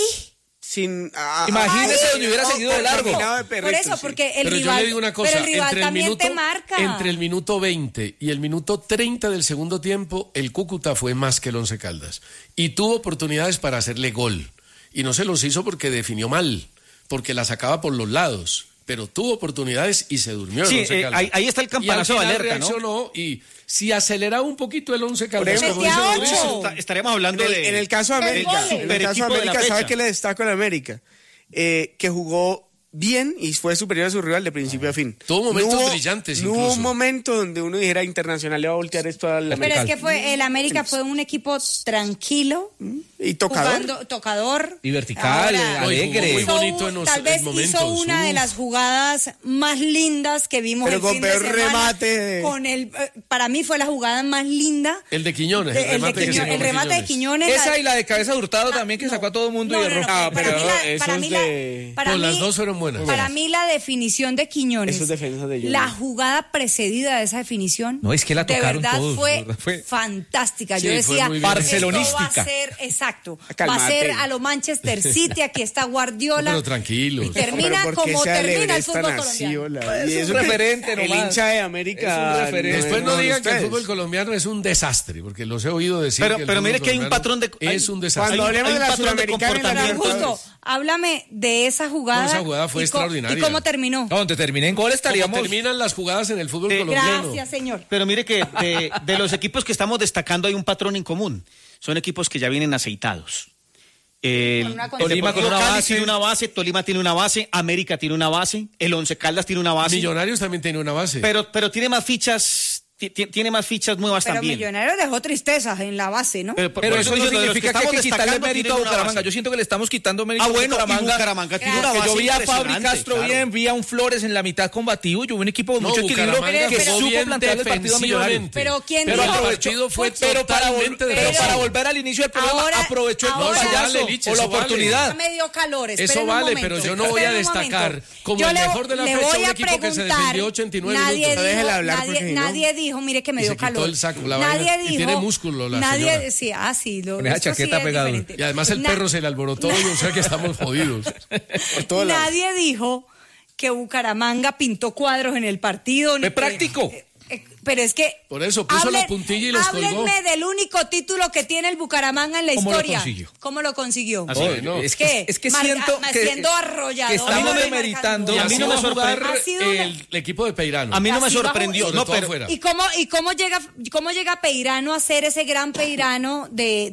S7: Imagínese donde hubiera seguido de largo.
S9: Por eso, porque el rival,
S4: yo le digo una cosa,
S9: pero el rival también te marca.
S4: Entre el minuto 20 y el minuto 30 del segundo tiempo, el Cúcuta fue más que el Once Caldas. Y tuvo oportunidades para hacerle gol. Y no se los hizo porque definió mal, porque la sacaba por los lados. pero tuvo oportunidades y se durmió.
S8: Sí,
S4: el Once Caldas.
S8: ahí está el campanazo de alerta, ¿no?
S4: Reaccionó y si aceleraba un poquito el Once Caldas,
S6: Por
S4: como dice Mauricio,
S8: estaríamos hablando
S6: en el caso de América, ¿sabe qué le destaco en América? Que jugó bien y fue superior a su rival de principio a fin.
S4: Tuvo momentos brillantes
S6: no
S4: incluso.
S6: hubo un momento donde uno dijera Internacional le va a voltear esto al
S9: Pero es que el América fue un equipo tranquilo
S6: y tocador.
S9: Tocador.
S7: Y vertical, alegre.
S4: Muy bonito en
S9: Tal vez
S4: momentos.
S9: hizo una de las jugadas más lindas que vimos
S6: pero
S9: el
S6: con
S9: fin de
S6: peor
S9: semana.
S6: remate.
S9: Para mí fue la jugada más linda.
S4: El de Quiñones.
S9: El remate de Quiñones.
S7: Esa y la de cabeza de Hurtado también que sacó a todo el mundo y erró.
S4: Las dos fueron buenas.
S9: Para mí la definición de Quiñones,
S6: esos defensas de
S9: la jugada precedida de esa definición,
S7: no, es que la tocaron
S9: de verdad
S7: todos,
S9: fue fantástica.
S4: Sí,
S9: yo decía,
S7: barcelonística.
S9: esto va a ser, exacto,
S6: Calmate.
S9: va a ser a lo Manchester City, aquí está Guardiola.
S4: Pero tranquilo.
S9: Y termina como termina el fútbol colombiano.
S7: Es un referente
S6: El
S7: nomás.
S6: hincha de América.
S7: Es un referente.
S4: Después no digan que el
S6: ustedes.
S4: fútbol colombiano es un desastre, porque los he oído decir que el
S8: Pero
S4: fútbol
S8: mire que hay un
S4: colombiano
S8: patrón de...
S4: es un desastre.
S6: Cuando hablemos
S8: hay
S6: de
S8: un
S6: la
S8: patrón de
S6: Sudamericana y la
S8: comportamiento.
S9: Justo, háblame de esa jugada.
S4: No, esa jugada fue extraordinaria.
S9: ¿Y cómo terminó?
S7: No, donde termine en gol estaríamos...
S4: Como terminan las jugadas en el fútbol colombiano.
S9: Gracias, señor.
S8: Pero mire que de los equipos que estamos destacando hay un patrón en común. Son equipos que ya vienen aceitados.
S7: Tolima con una
S8: Cali
S7: base.
S8: tiene una base, Tolima tiene una base, América tiene una base, el Once Caldas tiene una base.
S4: Millonarios también tiene una base.
S8: Pero tiene más fichas, tiene más fichas nuevas
S9: Pero
S8: también.
S9: Millonarios dejó tristezas en la base, ¿no?
S8: Pero
S7: eso no significa que hay que quitarle mérito a Bucaramanga. Yo siento que le estamos quitando mérito a
S8: y Bucaramanga tiene una base
S7: yo vi a Fabri
S8: impresionante,
S7: Castro
S8: claro.
S7: bien, vi a un Flores en la mitad combativo, yo vi un equipo con mucho equilibrio
S4: Bucaramanga
S7: que
S4: jugó
S7: supo
S4: bien
S7: plantear el partido a Millonarios.
S4: defensivamente.
S9: Pero ¿quién
S4: Pero
S9: dijo?
S4: el partido fue
S7: Pero
S4: totalmente
S7: para
S4: defensivo.
S7: volver al inicio del programa,
S9: Ahora-
S7: aprovechó el
S9: ahora-
S7: payaso
S4: Eso vale, Liche,
S7: o la
S4: eso vale.
S7: oportunidad.
S9: Ya me dio calores.
S4: Eso
S9: esperen un
S4: vale,
S9: momento,
S4: pero yo no voy a
S9: esperen un
S4: destacar
S9: momento.
S4: como
S9: Yo
S4: el mejor de la
S9: le
S4: fecha
S9: voy
S4: un
S9: a
S4: equipo que se
S9: preguntar,
S4: defendió 89
S9: nadie
S4: minutos.
S9: dijo,
S6: Déjela hablar, porque si no-
S9: nadie dijo, mire que me
S4: Y
S9: dio
S4: se quitó
S9: calor.
S4: el saco, la
S9: Nadie
S4: vaina, y
S9: dijo.
S4: tiene músculo la
S9: nadie
S4: señora.
S9: sí,
S7: Con esa
S9: eso
S7: chaqueta
S9: sí es
S7: pegada.
S9: diferente.
S4: Y además el perro se le alborotó y o sea que estamos jodidos.
S6: Por todos lados.
S9: Nadie dijo que Bucaramanga pintó cuadros en el partido.
S7: Es práctico.
S9: Pero es que...
S4: Por eso puso la puntilla y los colgó.
S9: Háblenme del único título que tiene el Bucaramanga en la
S7: ¿Cómo lo
S9: historia.
S7: consiguió?
S9: ¿Cómo lo consiguió?
S4: Bueno,
S7: es
S9: ¿Qué?
S7: que siento que
S9: Siendo arrollador.
S7: que estamos
S9: y
S7: demeritando.
S4: Y
S8: A
S4: a
S8: mí
S4: mí
S8: no
S4: no
S8: me
S4: jugar
S9: Ha sido
S4: el equipo de Peirano.
S8: A mí no me
S9: Así bajo-
S8: sorprendió.
S4: Sobre
S8: No,
S4: todo
S8: pero
S4: afuera.
S9: ¿Y cómo llega Peirano a ser ese gran Peirano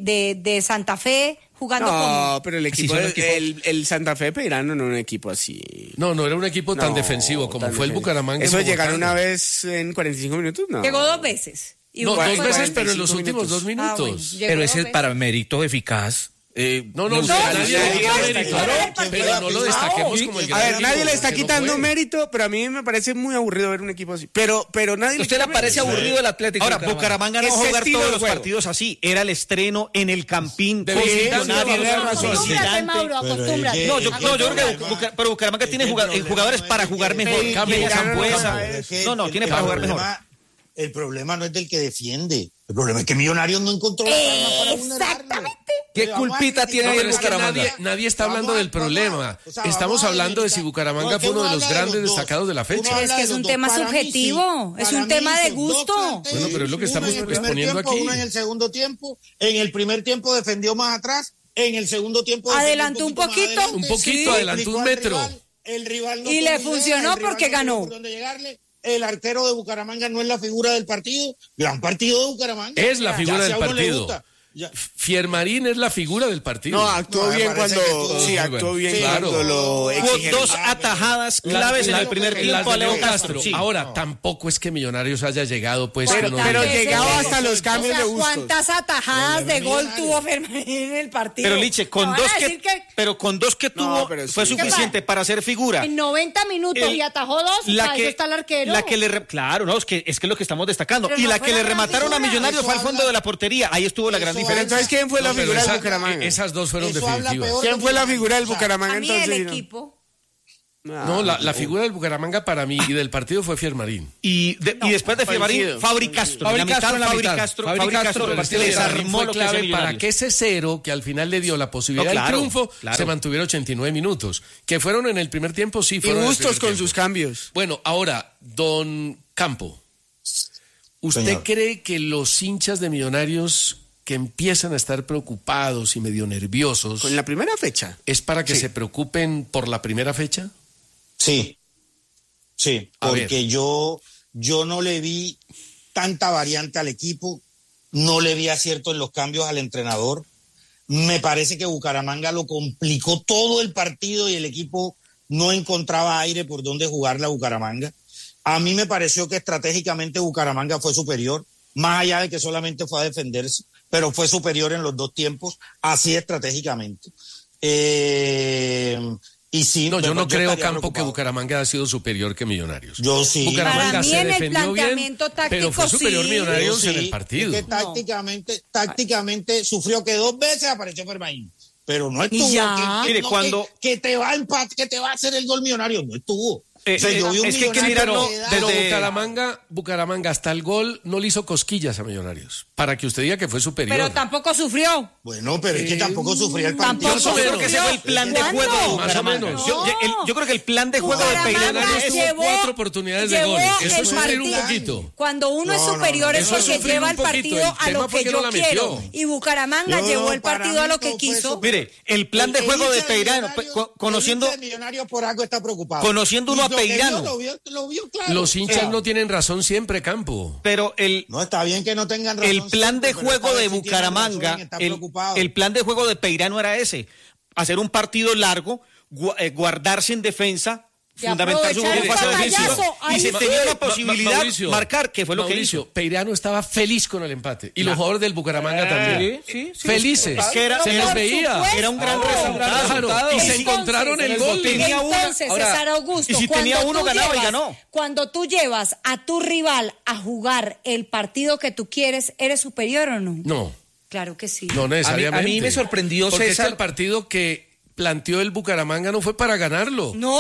S9: de Santa Fe jugando como?
S6: No, pero el equipo,
S7: son los equipos.
S6: el Santa Fe Peirano no era un equipo así.
S4: No era un equipo tan
S6: No,
S4: defensivo como
S6: tan
S4: fue el
S6: defensivo.
S4: Bucaramanga.
S6: Eso de
S4: en
S6: llegar
S4: Bogotá.
S6: una vez en 45 minutos, no.
S9: Llegó 2 veces. Y
S4: No,
S9: Bucaramanga-
S4: 2 veces, pero en
S6: 45
S4: los últimos 2
S9: Ah, bueno,
S4: minutos.
S9: llegó
S7: Pero
S9: 2
S7: ese es
S9: veces.
S7: para mérito eficaz.
S4: No,
S9: No,
S4: nadie le
S9: no,
S4: quita
S9: no,
S4: mérito,
S9: no,
S4: claro,
S9: no,
S4: pero no lo destaquemos como el
S6: A
S4: gran
S6: ver,
S4: equipo,
S6: nadie le está
S4: porque no
S6: quitando
S4: fue.
S6: mérito, pero a mí me parece muy aburrido ver un equipo así. Pero nadie
S7: ¿A usted le
S6: quita
S7: parece
S6: mérito.
S7: aburrido el Atlético?
S8: Ahora, Bucaramanga no va a
S6: Ese
S8: jugar
S6: estilo
S8: todos
S6: de
S8: los
S6: juego.
S8: partidos así. Era el estreno en el Campín.
S4: De
S8: con
S4: visitante,
S8: Millonarios,
S4: tiene razón.
S9: Acostúmbrate, Mauro, acostúmbrate.
S8: No, yo creo que pero Bucaramanga tiene jugadores para jugar mejor.
S4: Cambia,
S8: Tiene
S4: cambia,
S8: Zambuesa.
S10: cambia.
S8: No, tiene para jugar mejor.
S10: El problema no es del que defiende. El problema es que Millonarios no encontró la calma para vulnerarlo.
S9: Exactamente.
S7: ¿Qué culpita tiene
S4: No,
S7: ahí el
S4: pero es que
S7: Bucaramanga?
S4: nadie está hablando del problema. Estamos hablando de si Bucaramanga fue uno de los grandes destacados de la fecha.
S9: Pero es que es un tema subjetivo, es un tema de gusto.
S4: Bueno, pero es lo que estamos
S10: Uno en el primer
S4: exponiendo
S10: tiempo,
S4: aquí.
S10: Uno en el segundo tiempo. En el primer tiempo defendió más atrás. En el segundo tiempo defendió
S9: Adelantó un
S10: más
S9: poquito.
S10: adelante.
S4: Un poquito,
S10: Sí,
S4: adelantó un
S10: complicó al
S4: metro.
S10: El rival no
S9: Y
S10: tuvo
S9: le
S10: idea,
S9: funcionó
S10: el rival
S9: porque
S10: no tuvo
S9: ganó.
S10: por dónde llegarle. El arquero de Bucaramanga no es la figura del partido. Gran partido de Bucaramanga.
S4: Es la
S10: Ya,
S4: figura
S10: si
S4: del
S10: a uno le
S4: partido.
S10: gusta, ya.
S4: Fiermarín es la figura del partido.
S6: No, actuó
S10: No, me
S6: bien
S10: parece
S6: cuando.
S10: que todo
S6: Sí,
S10: muy
S6: actuó
S10: bueno.
S6: bien
S10: Sí,
S6: cuando
S4: claro.
S6: lo
S8: Hubo
S6: exigieron.
S8: dos atajadas claves en el primer
S4: las
S8: tiempo
S4: de
S8: a Leo
S4: Leo
S8: Castro. Sí.
S4: Ahora, tampoco es que Millonarios haya llegado, pues.
S6: Pero-
S4: que uno
S6: pero
S4: diga-
S6: llegaba hasta los cambios de gustos.
S9: ¿Cuántas atajadas de gol tuvo Fermín en el partido?
S8: Pero Liche,
S9: ¿Me
S8: con
S9: van a
S8: dos
S9: decir
S8: que
S6: No,
S8: tuvo
S6: pero sí.
S8: fue suficiente para hacer figura.
S9: En 90 minutos
S8: El-
S9: y atajó 2, para eso está el arquero.
S8: Claro, no, es que lo que estamos destacando.
S9: Pero
S8: Y
S9: no
S8: la
S9: fue
S8: que
S9: la
S8: le
S9: gran
S8: remataron a
S9: figura.
S8: Millonarios fue al fondo de la portería. Ahí estuvo la gran
S10: Eso
S6: Pero
S8: diferencia.
S6: entonces, ¿quién fue la
S4: No, pero
S6: figura del
S4: esa-
S6: Bucaramanga?
S4: esas dos fueron
S10: Eso habla
S4: definitivas.
S10: peor.
S6: ¿Quién fue la figura del Bucaramanga
S9: A mí
S6: entonces?
S9: el
S6: No.
S9: equipo.
S4: No, la figura del Bucaramanga para mí y del partido fue Fiermarín.
S8: Y después de Fiermarín,
S6: coincido.
S8: Fabri Castro.
S7: Fabri
S8: En la
S7: Castro
S8: mitad,
S7: en la
S8: Fabri
S7: mitad.
S8: Castro,
S7: Fabri
S8: Fabri
S7: Castro,
S8: Castro
S7: el
S4: partido
S7: partido
S4: de Fiermarín
S8: desarmó
S4: fue
S8: lo que hacía
S4: clave para
S8: Millonarios.
S4: que ese 0, que al final le dio la posibilidad
S8: No, claro,
S4: del triunfo,
S8: claro.
S4: se mantuviera 89 minutos. Que fueron en el primer tiempo, sí,
S6: Y
S4: fueron en el
S6: gustos
S4: primer
S6: con
S4: tiempo.
S6: sus cambios.
S4: Bueno, ahora, don Campo, ¿usted
S10: Señor.
S4: cree que los hinchas de Millonarios que empiezan a estar preocupados y medio nerviosos
S6: Con la primera fecha.
S4: es para que
S6: Sí.
S4: se preocupen por la primera fecha?
S10: Sí, Sí, porque yo no le vi tanta variante al equipo, no le vi acierto en los cambios al entrenador. Me parece que Bucaramanga lo complicó todo el partido y el equipo no encontraba aire por donde jugar la Bucaramanga. A mí me pareció que estratégicamente Bucaramanga fue superior, más allá de que solamente fue a defenderse, pero fue superior en los dos tiempos, así estratégicamente. Y sí,
S4: no, yo no creo, Campo, que Bucaramanga ha sido superior que Millonarios.
S10: Yo sí.
S4: Bucaramanga
S9: para mí
S4: se
S9: en el
S4: defendió bien,
S9: táctico,
S4: pero fue superior
S9: sí.
S4: Millonarios
S10: Sí,
S4: en el partido.
S10: Es que tácticamente sufrió que 2 veces apareció Fermaín, pero no estuvo.
S8: Mire, cuando
S10: que te va a hacer el gol Millonario, no estuvo. Yo vi un
S8: es que hay que
S10: Millonario
S8: mirarlo
S4: Pero Bucaramanga hasta el gol no le hizo cosquillas a Millonarios, para que usted diga que fue superior.
S9: Pero tampoco sufrió.
S10: Bueno, pero es que tampoco sufría el partido.
S8: Yo creo que ese fue el plan de juego de Bucaramanga. Yo creo que el plan de juego de
S4: Millonarios tuvo 4 oportunidades de gol. Eso es sufrir un poquito.
S9: Cuando uno es superior es porque lleva el partido a lo que yo quiero. Y Bucaramanga llevó el partido a lo que quiso.
S8: Mire, el plan de juego de Peirano, conociendo
S10: Millonarios por algo está preocupado.
S8: Conociendo uno a Peirano.
S10: Lo vio claro.
S4: Los hinchas no tienen razón siempre, Campo.
S8: Pero
S10: no está bien que no tengan razón.
S8: El plan de juego de Bucaramanga, el plan de juego de Peirano era ese: hacer un partido largo, guardarse en defensa, fundamentar su fase defensiva, y se tenía la posibilidad de marcar, que fue lo que hizo.
S4: Peirano estaba feliz con el empate y los jugadores del Bucaramanga también.
S8: Sí,
S4: felices.
S8: Se
S4: les veía.
S8: Era un gran resultado.
S4: Y se encontraron el gol.
S9: Entonces, César Augusto,
S8: y si tenía uno, ganaba y ganó.
S9: Cuando tú llevas a tu rival a jugar el partido que tú quieres, ¿eres superior o no?
S4: No.
S9: Claro que sí.
S4: No necesariamente.
S7: A mí me sorprendió,
S4: porque
S7: César.
S4: el partido que planteó el Bucaramanga no fue para ganarlo.
S9: ¿No?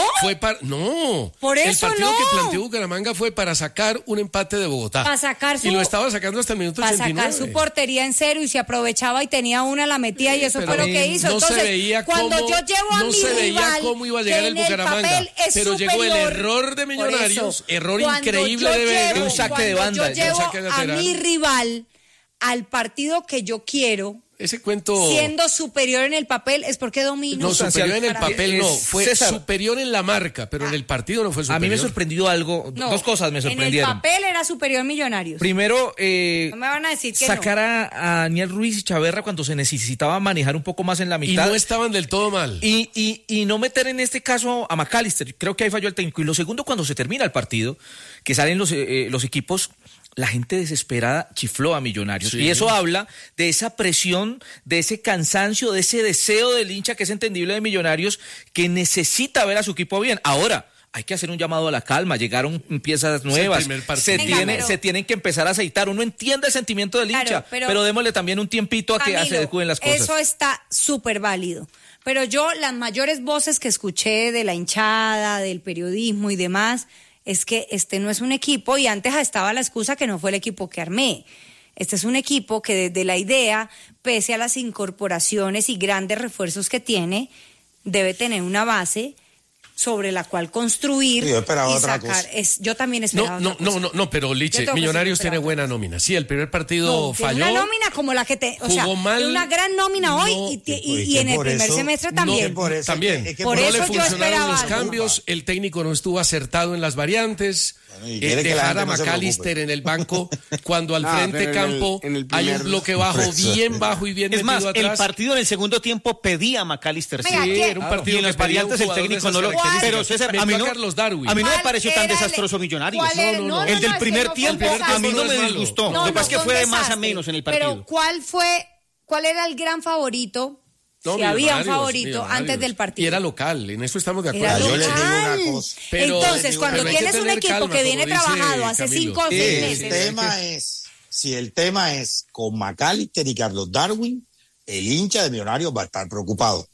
S4: No.
S9: Por eso
S4: el partido
S9: no.
S4: que planteó Bucaramanga fue para sacar un empate de Bogotá.
S9: Para sacar su,
S4: y lo estaba sacando hasta el minuto 89.
S9: Para sacar su portería en cero y se aprovechaba y tenía una, la metía y eso fue lo que hizo.
S4: No
S9: Entonces,
S4: se veía
S9: cuando
S4: cómo,
S9: yo llevo a
S4: no
S9: mi
S4: se veía
S9: rival,
S4: cómo iba a llegar el Bucaramanga, pero llegó el error de Millonarios, error increíble de Vega,
S7: un saque de banda.
S9: Yo llevo a mi rival al partido que yo quiero.
S4: Ese cuento...
S9: Siendo superior en el papel es porque domino.
S4: No, superior en el papel no. Fue
S7: César,
S4: superior en la marca, pero en el partido no fue superior.
S7: A mí me sorprendió algo.
S9: No,
S7: 2 cosas me sorprendieron.
S9: En el papel era superior Millonarios.
S7: Primero,
S9: no me van a decir que
S7: sacar a Daniel Ruiz y Chaverra cuando se necesitaba manejar un poco más en la mitad.
S4: Y no estaban del todo mal.
S7: Y no meter en este caso a McAllister. Creo que ahí falló el técnico. Y lo segundo, cuando se termina el partido, que salen los equipos... La gente desesperada chifló a Millonarios. Sí. Y eso habla de esa presión, de ese cansancio, de ese deseo del hincha que es entendible de Millonarios, que necesita ver a su equipo bien. Ahora, hay que hacer un llamado a la calma. Llegaron piezas nuevas. Se tienen que empezar a aceitar. Uno entiende el sentimiento del hincha, pero démosle también un tiempito a que se adecúen las cosas.
S9: Eso está súper válido. Pero yo, las mayores voces que escuché de la hinchada, del periodismo y demás... es que este no es un equipo, y antes estaba la excusa que no fue el equipo que armé. Este es un equipo que desde la idea, pese a las incorporaciones y grandes refuerzos que tiene, debe tener una base sobre la cual construir y sacar. Yo también esperaba otra cosa.
S4: No, pero Liche, Millonarios tiene buena nómina. Sí, el primer partido falló.
S9: Una nómina como la que
S4: jugó mal,
S9: una gran nómina hoy y en el primer semestre también.
S4: Por eso no le funcionaron los cambios, el técnico no estuvo acertado en las variantes. Dejar a McAllister en el banco cuando al frente Campo hay un bloque bajo, bien bajo y bien metido atrás.
S8: Es más, el partido en el segundo tiempo pedía a McAllister.
S4: Sí, era un partido
S8: y en las variantes el técnico no lo... Pero César, a mí no me pareció tan desastroso Millonarios. El del primer tiempo a mí no me disgustó. Lo que pasa es que fue de más a menos en el partido.
S9: Pero ¿cuál era el gran favorito? Si había un favorito antes del partido.
S4: Y era local, en eso estamos de acuerdo.
S10: Yo les digo una cosa.
S9: Entonces, cuando tienes un equipo que viene trabajado hace 5 o 6
S10: meses. Si el tema es con McAllister y Carlos Darwin, el hincha de Millonarios va a estar preocupado.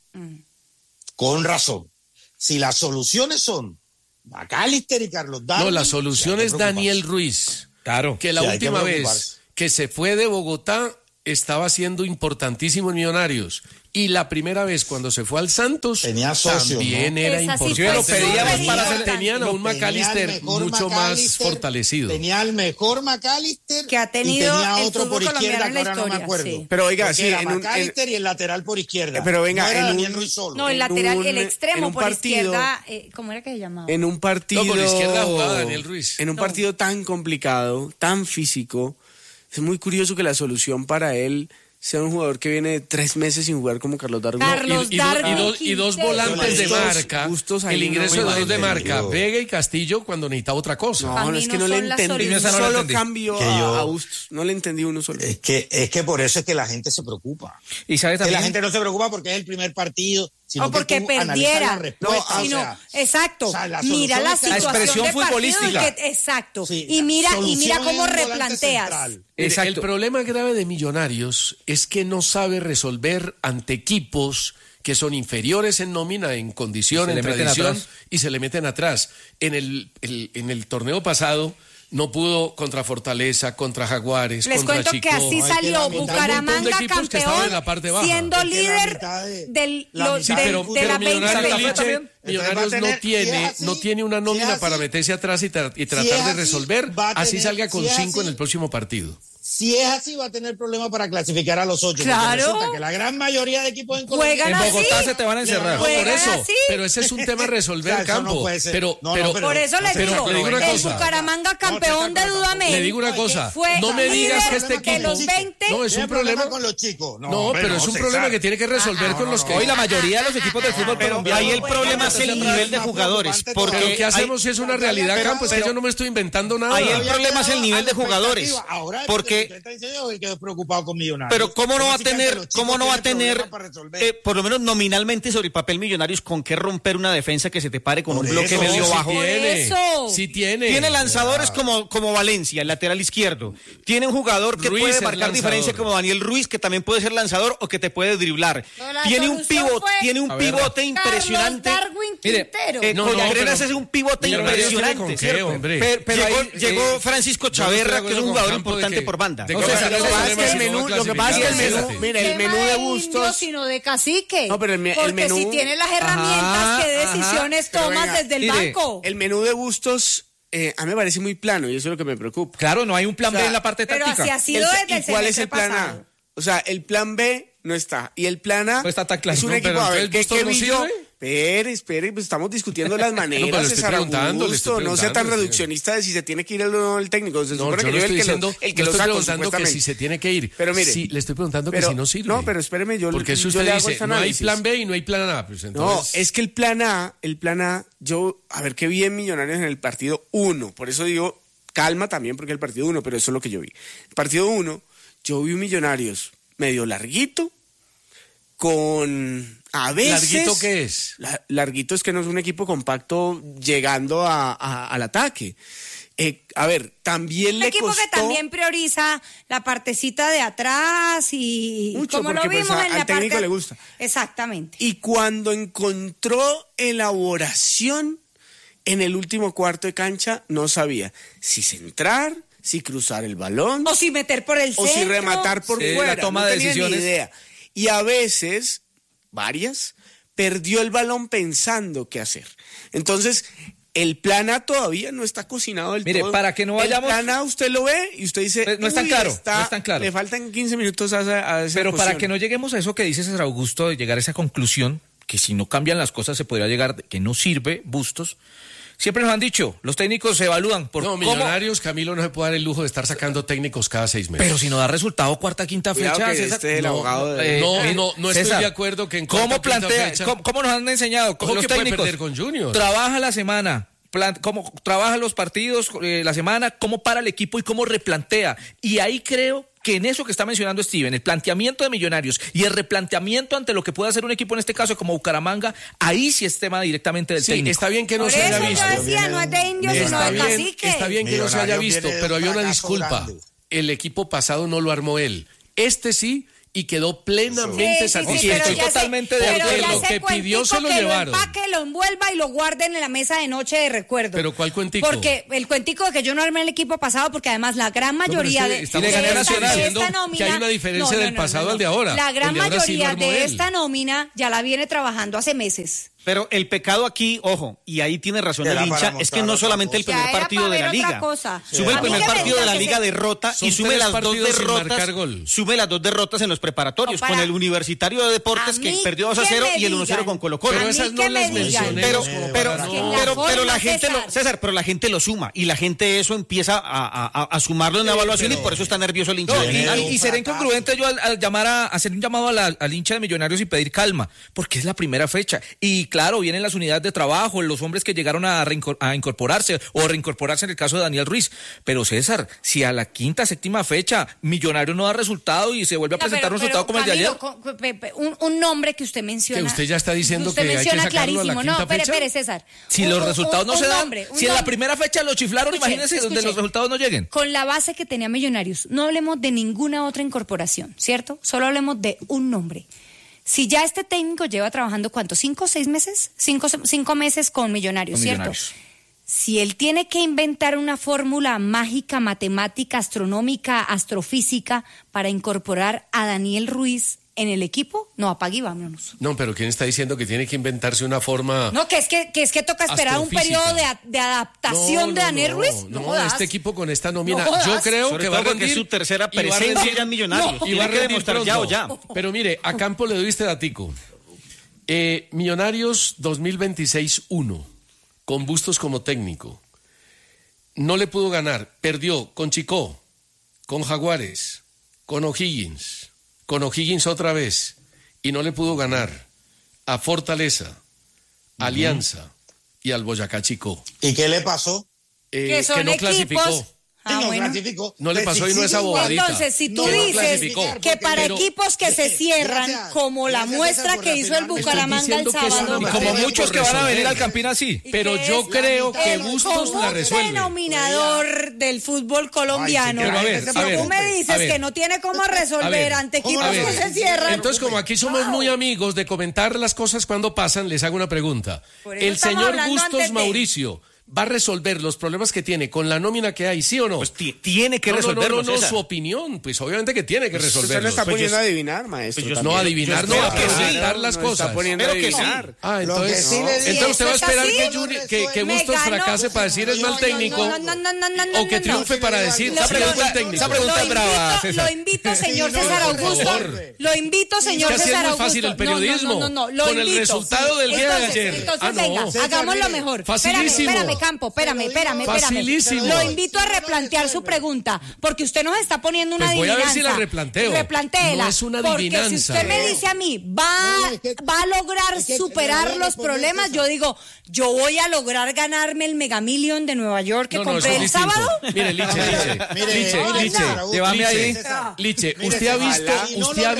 S10: Con razón. Si las soluciones son McAllister y Carlos Darwin...
S4: No, la solución es Daniel Ruiz.
S7: Claro.
S4: Que la última vez que se fue de Bogotá estaba siendo importantísimo en Millonarios. Y la primera vez cuando se fue al Santos,
S10: tenía socios,
S4: también
S10: ¿no?
S4: era importante.
S7: Lo pedíamos para hacer.
S4: Tenían a un McAllister mucho más fortalecido.
S10: Tenía el mejor McAllister
S9: que ha tenido
S10: y tenía
S9: el
S10: otro por
S9: fútbol
S10: izquierda que
S9: colombiano en la
S10: ahora no me
S9: historia,
S10: acuerdo.
S9: sí.
S6: Pero oiga,
S10: Porque
S6: sí,
S10: era McAllister y el lateral por izquierda.
S6: Pero venga,
S10: no era
S6: en un-
S10: Daniel Ruiz solo.
S9: No, el
S6: en
S9: lateral,
S6: un-
S9: el extremo
S6: en un
S9: por
S6: partido-
S9: izquierda, ¿cómo era que se llamaba?
S6: En un partido.
S4: No, por izquierda jugaba Daniel Ruiz.
S6: En un partido tan complicado, tan físico, es muy curioso que la solución para él sea un jugador que viene de 3 meses sin jugar como Carlos Darwin.
S9: Carlos Darwin
S4: Y dos
S9: Quintero.
S4: volantes de
S6: Bustos-
S4: marca.
S6: Bustos ahí
S4: El
S6: no
S4: ingreso
S6: me
S4: de dos de
S10: entendió.
S4: marca. Vega y Castillo cuando necesitaba otra cosa.
S6: No,
S9: A mí
S6: es que
S9: no
S6: no le
S9: son las
S6: entendí. Un
S9: soluciones.
S7: Esa no la
S6: solo
S7: entendí.
S6: cambio
S10: Que yo-
S6: a Bustos. No le entendí uno solo.
S10: Es que por eso es que la gente se preocupa.
S7: Y sabes
S10: Que
S7: también.
S10: la gente no se preocupa porque es el primer partido, sino
S9: O porque
S10: que tú analizas
S9: perdiera.
S10: la respuesta,
S9: Sino,
S10: o sea,
S9: exacto.
S10: o sea, la
S9: Mira la
S10: solución es que
S9: situación
S7: expresión
S9: de partido
S7: futbolística.
S9: y que- exacto.
S10: Sí,
S9: y mira
S10: solución
S9: cómo
S10: es un volante
S9: replanteas.
S10: central.
S4: Mire, el problema grave de Millonarios es que no sabe resolver ante equipos que son inferiores en nómina, en condición,
S7: Se
S4: en
S7: le meten
S4: tradición,
S7: atrás.
S4: y se le meten atrás. En el torneo pasado no pudo contra Fortaleza, contra Jaguares,
S9: Les
S4: contra
S9: cuento
S4: Chico.
S9: que así salió
S4: Un montón
S9: Bucaramanga
S4: de equipos que estaban
S9: campeón,
S4: en la parte baja.
S9: siendo
S10: Es que la
S9: líder
S10: mitad de-
S9: del,
S10: la
S9: lo-
S10: mitad
S9: del-
S10: del
S9: de
S10: fútbol
S9: la
S4: Millonarios,
S9: 2020.
S4: Liche,
S7: también.
S4: Millonarios
S10: Entonces va a
S4: no
S10: tener- si es
S4: tiene,
S10: así,
S4: no tiene una nómina
S10: si es
S4: para
S10: así,
S4: meterse atrás y tratar
S10: es
S4: de
S10: así,
S4: resolver,
S10: va a
S4: así
S10: tener-
S4: salga con
S10: si es
S4: 5 en
S10: así,
S4: el próximo partido.
S10: Si es así, va a tener problemas para clasificar a los 8.
S9: Claro.
S10: Resulta que la gran mayoría de equipos en Colombia...
S9: Juegan
S7: En Bogotá
S9: así.
S7: se te van a encerrar.
S4: No, por
S9: Juegan
S4: eso,
S9: así.
S4: pero ese es un tema a resolver
S10: O sea, eso
S4: campo.
S10: no puede ser.
S4: Pero,
S10: No,
S4: pero,
S10: pero-
S9: Por eso les
S4: pero
S9: digo,
S4: le digo una
S9: el
S4: cosa.
S9: Bucaramanga campeón de Dudamel.
S4: Le digo una cosa,
S9: fue
S4: no me digas que este
S9: líder de
S4: equipo...
S9: los 20.
S4: No, es
S10: ¿Tiene
S4: un problema...
S10: con los chicos?
S4: No,
S10: hombre,
S4: pero es un
S10: César.
S4: problema que tiene que resolver con los que...
S7: Hoy la mayoría de los equipos del fútbol colombiano.
S8: Ahí el problema es el nivel de jugadores.
S4: Pero
S8: Porque
S4: ¿qué hacemos si es una realidad, campo? Es que yo no me estoy inventando nada.
S8: ahí el problema es el nivel de jugadores.
S10: Ahora,
S8: Porque-
S10: usted está diciendo que quedó preocupado con Millonarios.
S8: Pero ¿cómo no va a
S10: Significa que
S8: tener,
S10: los chicos
S8: cómo no va a
S10: tienen
S8: tener,
S10: problemas para resolver.
S8: por lo menos nominalmente sobre el papel Millonarios, con qué romper una defensa que se te pare con
S10: Por
S8: un bloque
S10: eso,
S8: medio
S10: sí
S8: bajo?
S4: tiene,
S9: Eso.
S4: sí tiene.
S8: Tiene lanzadores como Valencia, el lateral izquierdo. Tiene un jugador que
S4: Ruiz
S8: puede
S4: es
S8: marcar
S4: lanzador.
S8: diferencia como Daniel Ruiz, que también puede ser lanzador o que te puede driblar.
S9: Pero la
S8: Tiene un
S9: solución
S8: pivote,
S9: fue
S8: tiene un
S7: A ver,
S8: pivote impresionante.
S9: Carlos Darwin
S7: Mire,
S9: Quintero.
S4: No, no,
S8: Contreras
S4: pero-
S8: es un pivote
S4: Millonarios tiene
S8: impresionante.
S4: con qué,
S8: ¿cierto?
S4: hombre.
S7: Pero
S8: llegó
S7: ahí,
S8: llegó Francisco
S4: yo no estoy de
S8: Chaverra, que es
S4: acuerdo
S8: un
S4: con
S8: jugador
S4: Campo de
S8: importante
S4: que-
S8: por banda.
S4: de
S7: No,
S4: que
S7: César,
S4: Millonarios
S7: lo que pasa
S4: tiene
S7: es que el
S4: más
S7: menú-
S6: lo que pasa es que el menú,
S4: Espérate.
S6: mira, el
S9: Tema
S6: menú de
S9: de
S6: Bustos.
S9: indio, sino de cacique.
S6: No, pero el
S9: Porque
S6: menú-
S9: si tiene las herramientas, ¿qué decisiones
S6: Pero
S9: tomas
S6: venga,
S9: desde el
S7: mire,
S9: banco?
S6: El menú de Bustos a mí me parece muy plano y eso es lo que me preocupa.
S7: Claro, no hay un plan
S6: O sea,
S7: B en la parte
S9: Pero
S7: táctica.
S9: así ha sido desde
S6: ¿Y
S9: el
S6: cuál es
S9: semestre
S6: el plan
S9: pasado.
S6: A? O sea, el plan B no está. Y el plan A
S7: No está tan claro.
S6: es un
S7: No,
S6: equipo,
S4: pero
S6: a ver,
S4: entonces
S6: ¿qué
S4: Bustos no
S6: vi yo?
S4: sirve.
S6: Espere, pues estamos discutiendo las maneras,
S4: pero le estoy
S6: César
S4: preguntando,
S6: Augusto, no sea tan reduccionista de si se tiene que ir el o no el técnico. Se
S4: No,
S6: supone
S4: yo
S6: que
S4: no
S6: yo
S4: estoy diciendo,
S6: el que
S4: yo
S6: lo
S4: estoy
S6: saco,
S4: preguntando que
S6: supuestamente.
S4: si se tiene que ir.
S6: Pero mire,
S4: sí, le estoy preguntando
S6: pero-
S4: que si no sirve.
S6: No, pero espéreme,
S4: Porque si
S6: yo
S4: usted
S6: le hago
S4: dice,
S6: este
S4: no hay
S6: análisis.
S4: plan B y no hay plan A, pues
S6: No,
S4: entonces...
S6: es que el plan A, yo, a ver qué vi en Millonarios en el partido 1, por eso digo, calma también porque el partido 1, pero eso es lo que yo vi. El partido 1, yo vi un Millonarios medio larguito, con a veces...
S4: ¿Larguito qué es?
S6: Larguito es que no es un equipo compacto llegando al ataque. A ver, también
S9: Un
S6: le
S9: equipo
S6: costó...
S9: que también prioriza la partecita de atrás y
S6: Mucho,
S9: como lo
S6: porque, pues,
S9: vimos en
S6: al
S9: la
S6: técnico
S9: parte...
S6: le gusta.
S9: Exactamente.
S6: Y cuando encontró elaboración en el último cuarto de cancha, no sabía si centrar, si cruzar el balón,
S9: O si meter por el
S6: o si
S9: centro.
S6: rematar por
S7: Sí,
S6: fuera.
S7: la toma
S6: no
S7: de
S6: tenía ni
S7: decisiones.
S6: idea. Y a veces, varias, perdió el balón pensando qué hacer. Entonces, el plan A todavía no está cocinado del
S7: Mire,
S6: todo.
S7: para que no vayamos-
S6: El plan A usted lo ve y usted dice...
S7: No es tan
S6: "Uy,
S7: claro, no es tan claro".
S6: Le faltan 15 minutos a esa
S7: Pero para
S6: ecuación.
S7: que no lleguemos a eso que dice César Augusto, de llegar a esa conclusión, que si no cambian las cosas se podría llegar, que no sirve Bustos. Siempre nos han dicho, los técnicos se evalúan por
S4: No,
S7: cómo...
S4: Millonarios, Camilo no se puede dar el lujo de estar sacando técnicos cada 6 meses.
S7: Pero si no da resultado cuarta, quinta
S6: Cuidado
S7: fecha,
S6: que
S7: César,
S6: este es el abogado de-
S4: No estoy
S7: César,
S4: de acuerdo que en
S7: ¿cómo
S4: cuarta, quinta
S7: plantea,
S4: fecha-
S7: cómo nos han enseñado
S4: Ojo
S7: los
S4: que puede
S7: técnicos?
S4: perder con Junior.
S7: Trabaja la semana, cómo trabaja los partidos la semana, cómo para el equipo y cómo replantea. Y ahí creo que en eso que está mencionando Steven, el planteamiento de Millonarios y el replanteamiento ante lo que puede hacer un equipo en este caso como Bucaramanga, ahí sí es tema directamente del
S4: Sí,
S7: técnico.
S4: está bien que no
S9: Por
S4: se haya
S9: eso
S4: visto.
S9: yo decía, no es de indios, sino
S4: Está
S9: de
S4: bien,
S9: cacique.
S4: está bien que no se haya
S10: Millonarios
S4: visto,
S10: viene de
S4: pero
S10: un
S4: había una
S10: fracaso
S4: disculpa.
S10: grande.
S4: El equipo pasado no lo armó él. Este sí, y quedó plenamente satisfecho.
S7: Estoy totalmente de acuerdo.
S4: Porque lo que pidió se lo llevaron.
S9: Lo empaque, lo envuelva y lo guarden en la mesa de noche de recuerdo.
S4: ¿Pero cuál cuentico?
S9: Porque el cuentico de que yo no armé el equipo pasado, porque además la gran mayoría de esta nómina...
S4: que hay una diferencia del pasado al de ahora.
S9: La gran mayoría de esta nómina ya la viene trabajando hace meses.
S8: Pero el pecado aquí, ojo, y ahí tiene razón el hincha, es que no solamente el primer partido de la liga. Sume el primer partido de la liga derrota y sume las dos derrotas. Sume las dos derrotas en los preparatorios con el Universitario de Deportes que perdió 2-0 y el 1-0 con Colo-Colo.
S4: Pero esas no las mencioné.
S8: Pero la gente César, pero la gente lo suma y la gente eso empieza a sumarlo en la evaluación y por eso está nervioso el hincha.
S7: Y seré incongruente yo al llamar a hacer un llamado al hincha de Millonarios y pedir calma, porque es la primera fecha y claro, vienen las unidades de trabajo, los hombres que llegaron a incorporarse o reincorporarse en el caso de Daniel Ruiz. Pero César, si a la quinta, séptima fecha Millonarios no da resultado y se vuelve a presentar un resultado como
S9: Camilo,
S7: el de ayer.
S9: Un nombre que usted menciona.
S4: Que usted ya está diciendo
S9: usted
S4: que hay que sacarlo a la quinta fecha.
S9: Espere, César.
S7: Si los resultados no se dan, si en la primera fecha lo chiflaron, imagínense donde los resultados no lleguen.
S9: Con la base que tenía Millonarios, no hablemos de ninguna otra incorporación, ¿cierto? Solo hablemos de un nombre. Si ya este técnico lleva trabajando, ¿cuánto? ¿5 o 6 meses? 5 meses con Millonarios, ¿cierto? Si él tiene que inventar una fórmula mágica, matemática, astronómica, astrofísica para incorporar a Daniel Ruiz en el equipo, no, apague y vámonos.
S4: No, pero ¿quién está diciendo que tiene que inventarse una forma?
S9: No, que es que toca esperar un periodo de adaptación de Daniel Ruiz.
S4: No, este equipo con esta nómina, yo creo que va a rendir.
S8: Es su tercera presencia ya en Millonarios.
S4: Y va a rendir pronto. Ya. Pero mire, a Campo le doy este datico. Millonarios 2026-1, con Bustos como técnico. No le pudo ganar, perdió con Chicó, con Jaguares, con O'Higgins otra vez, y no le pudo ganar a Fortaleza, Alianza y al Boyacá Chico.
S10: ¿Y qué le pasó?
S9: Que
S4: no clasificó. No le pasó y no es abobadita.
S9: Entonces, si tú dices que para equipos que se cierran, como la muestra que hizo el Bucaramanga el sábado,
S7: y como muchos que van a venir al Campín así,
S4: pero yo creo que Bustos la resuelve.
S9: El denominador del fútbol colombiano. Tú me dices que no tiene cómo resolver ante equipos que se cierran.
S4: Entonces, como aquí somos muy amigos de comentar las cosas cuando pasan, les hago una pregunta. El señor Bustos Mauricio ¿va a resolver los problemas que tiene con la nómina que hay, sí o no?
S8: Pues tiene que resolverlos.
S4: No, su opinión, pues obviamente que tiene que resolverlos.
S6: Usted lo está poniendo a adivinar, maestro.
S4: Pues no adivinar, no, a presentar las cosas.
S6: Pero que sí.
S4: Entonces usted va a esperar que Bustos fracase para decir es mal técnico o que triunfe para decir es buen técnico.
S7: Esa pregunta es brava, César.
S9: Lo invito, señor César Augusto. Lo invito, señor César Augusto.
S4: Es muy fácil el periodismo.
S9: No,
S4: con el resultado del día de ayer.
S9: Entonces, venga, hagámoslo mejor.
S4: Facilísimo.
S9: Espérame.
S4: Facilísimo.
S9: Lo invito a replantear su pregunta, porque usted nos está poniendo una adivinanza.
S4: Voy a ver si la replanteo.
S9: Replantéela.
S4: No es una adivinanza.
S9: Porque si usted me dice a mí, va a lograr superar los problemas, yo digo, yo voy a lograr ganarme el Mega Million de Nueva York que compré el sábado.
S4: Mire, Liche. Llévame ahí. Liche, usted ha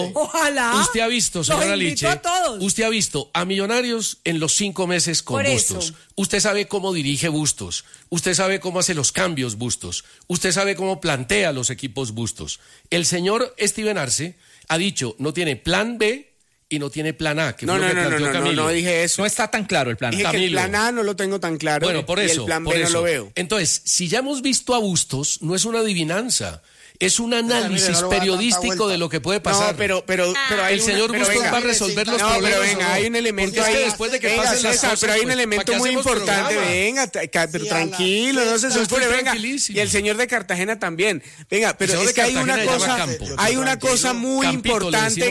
S4: visto, señora Liche, usted ha visto a Millonarios en los 5 meses con Bustos. Usted sabe cómo dirige Bustos, usted sabe cómo hace los cambios Bustos, usted sabe cómo plantea los equipos Bustos. El señor Steven Arce ha dicho, no tiene plan B y no tiene plan A, que fue lo que planteó Camilo.
S6: No dije eso.
S7: No está tan claro el plan A.
S6: Dije que el plan A no lo tengo tan claro.
S4: Bueno, por eso.
S6: Y el plan B no lo veo.
S4: Entonces, si ya hemos visto a Bustos, no es una adivinanza. Es un análisis periodístico de lo que puede pasar.
S6: No, pero
S4: el señor Bustos va a resolver los problemas.
S6: Pero venga, hay un elemento ahí.
S4: Después de que pasen las cosas,
S6: pero hay un elemento muy importante. Venga, pero tranquilo, no se sulfure, venga. Y el señor de Cartagena también. Venga, pero es que hay una cosa muy importante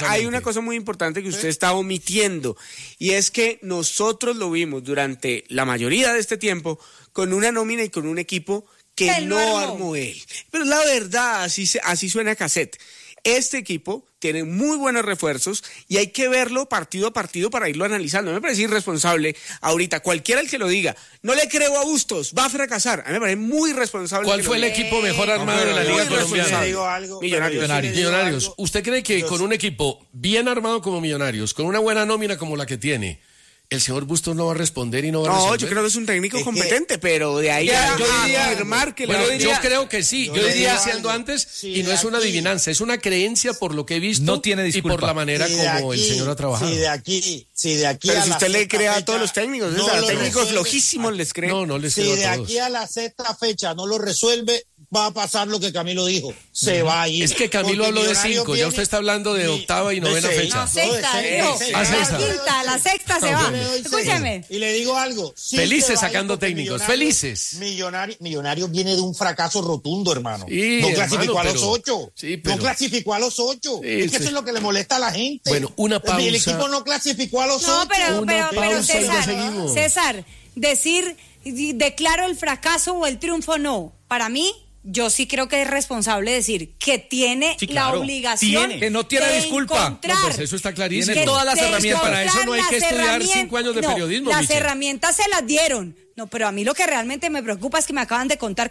S6: que usted está omitiendo, y es que nosotros lo vimos durante la mayoría de este tiempo con una nómina y con un equipo que no armó él. Pero la verdad, así suena cassette. Este equipo tiene muy buenos refuerzos y hay que verlo partido a partido para irlo analizando. Me parece irresponsable ahorita, cualquiera el que lo diga, no le creo a Bustos, va a fracasar. A mí me parece muy irresponsable.
S4: ¿Cuál fue el equipo mejor armado de la Liga Colombiana?
S6: Millonarios.
S4: ¿Usted cree que con un equipo bien armado como Millonarios, con una buena nómina como la que tiene, el señor Bustos no va a responder y no va a resolver.
S6: No, yo creo que es un técnico competente, pero de ahí
S7: yo
S6: a
S7: diría,
S6: afirmar que
S4: bueno,
S6: la...
S4: yo creo que sí. Yo diría diciendo
S10: algo.
S4: antes,
S10: Sí,
S4: y no es una adivinanza, es una creencia por lo que he visto
S7: No tiene
S4: y
S7: disculpa.
S4: por la manera como el señor ha trabajado.
S10: Si de aquí
S6: Pero
S10: a
S6: si
S10: la
S6: usted le
S10: sexta
S6: cree a
S10: fecha
S6: todos los técnicos,
S10: no
S6: a
S10: lo
S6: técnicos
S10: resuelve,
S6: flojísimos les cree.
S4: No les
S10: si
S4: creo
S10: de
S4: a todos.
S10: aquí a la sexta fecha no lo resuelve, va a pasar lo que Camilo dijo. Se va a ir.
S4: Es que Camilo
S10: Porque
S4: habló de
S10: Millonarios
S4: 5, ya
S10: viene-
S4: usted está hablando de octava y novena
S10: seis.
S4: fecha.
S9: No, sexta, dijo.
S4: Ah, sexta.
S9: La quinta, la sexta se va. Escúcheme.
S10: Y le digo algo. sí
S4: Felices
S10: se va a ir
S4: sacando
S10: porque
S4: técnicos,
S10: Millonarios-
S4: felices.
S10: Millonarios viene de un fracaso rotundo, hermano.
S4: Sí,
S10: no
S4: hermano,
S10: clasificó a los
S4: pero-
S10: 8.
S4: sí, pero-
S10: No clasificó a los 8.
S4: Sí,
S10: es que
S4: sí.
S10: eso es lo que le molesta a la gente.
S4: Bueno, una pausa.
S10: El equipo no clasificó a los 8.
S9: No, pero
S4: pausa y ya
S9: César,
S4: seguimos.
S9: César, decir declaro el fracaso o el triunfo no. Para mí, yo sí creo que es responsable decir que tiene
S7: Sí, claro.
S9: la obligación
S7: Tiene. Que no tiene
S9: de
S7: disculpa.
S9: encontrar,
S4: No, pues eso está clarísimo.
S7: Tiene todas las
S9: de
S7: herramientas.
S4: Para eso no hay que
S9: encontrar
S4: estudiar
S9: las
S4: 5 años de
S9: no,
S4: periodismo,
S9: Las
S4: Michelle.
S9: herramientas se las dieron. No, pero a mí lo que realmente me preocupa es que me acaban de contar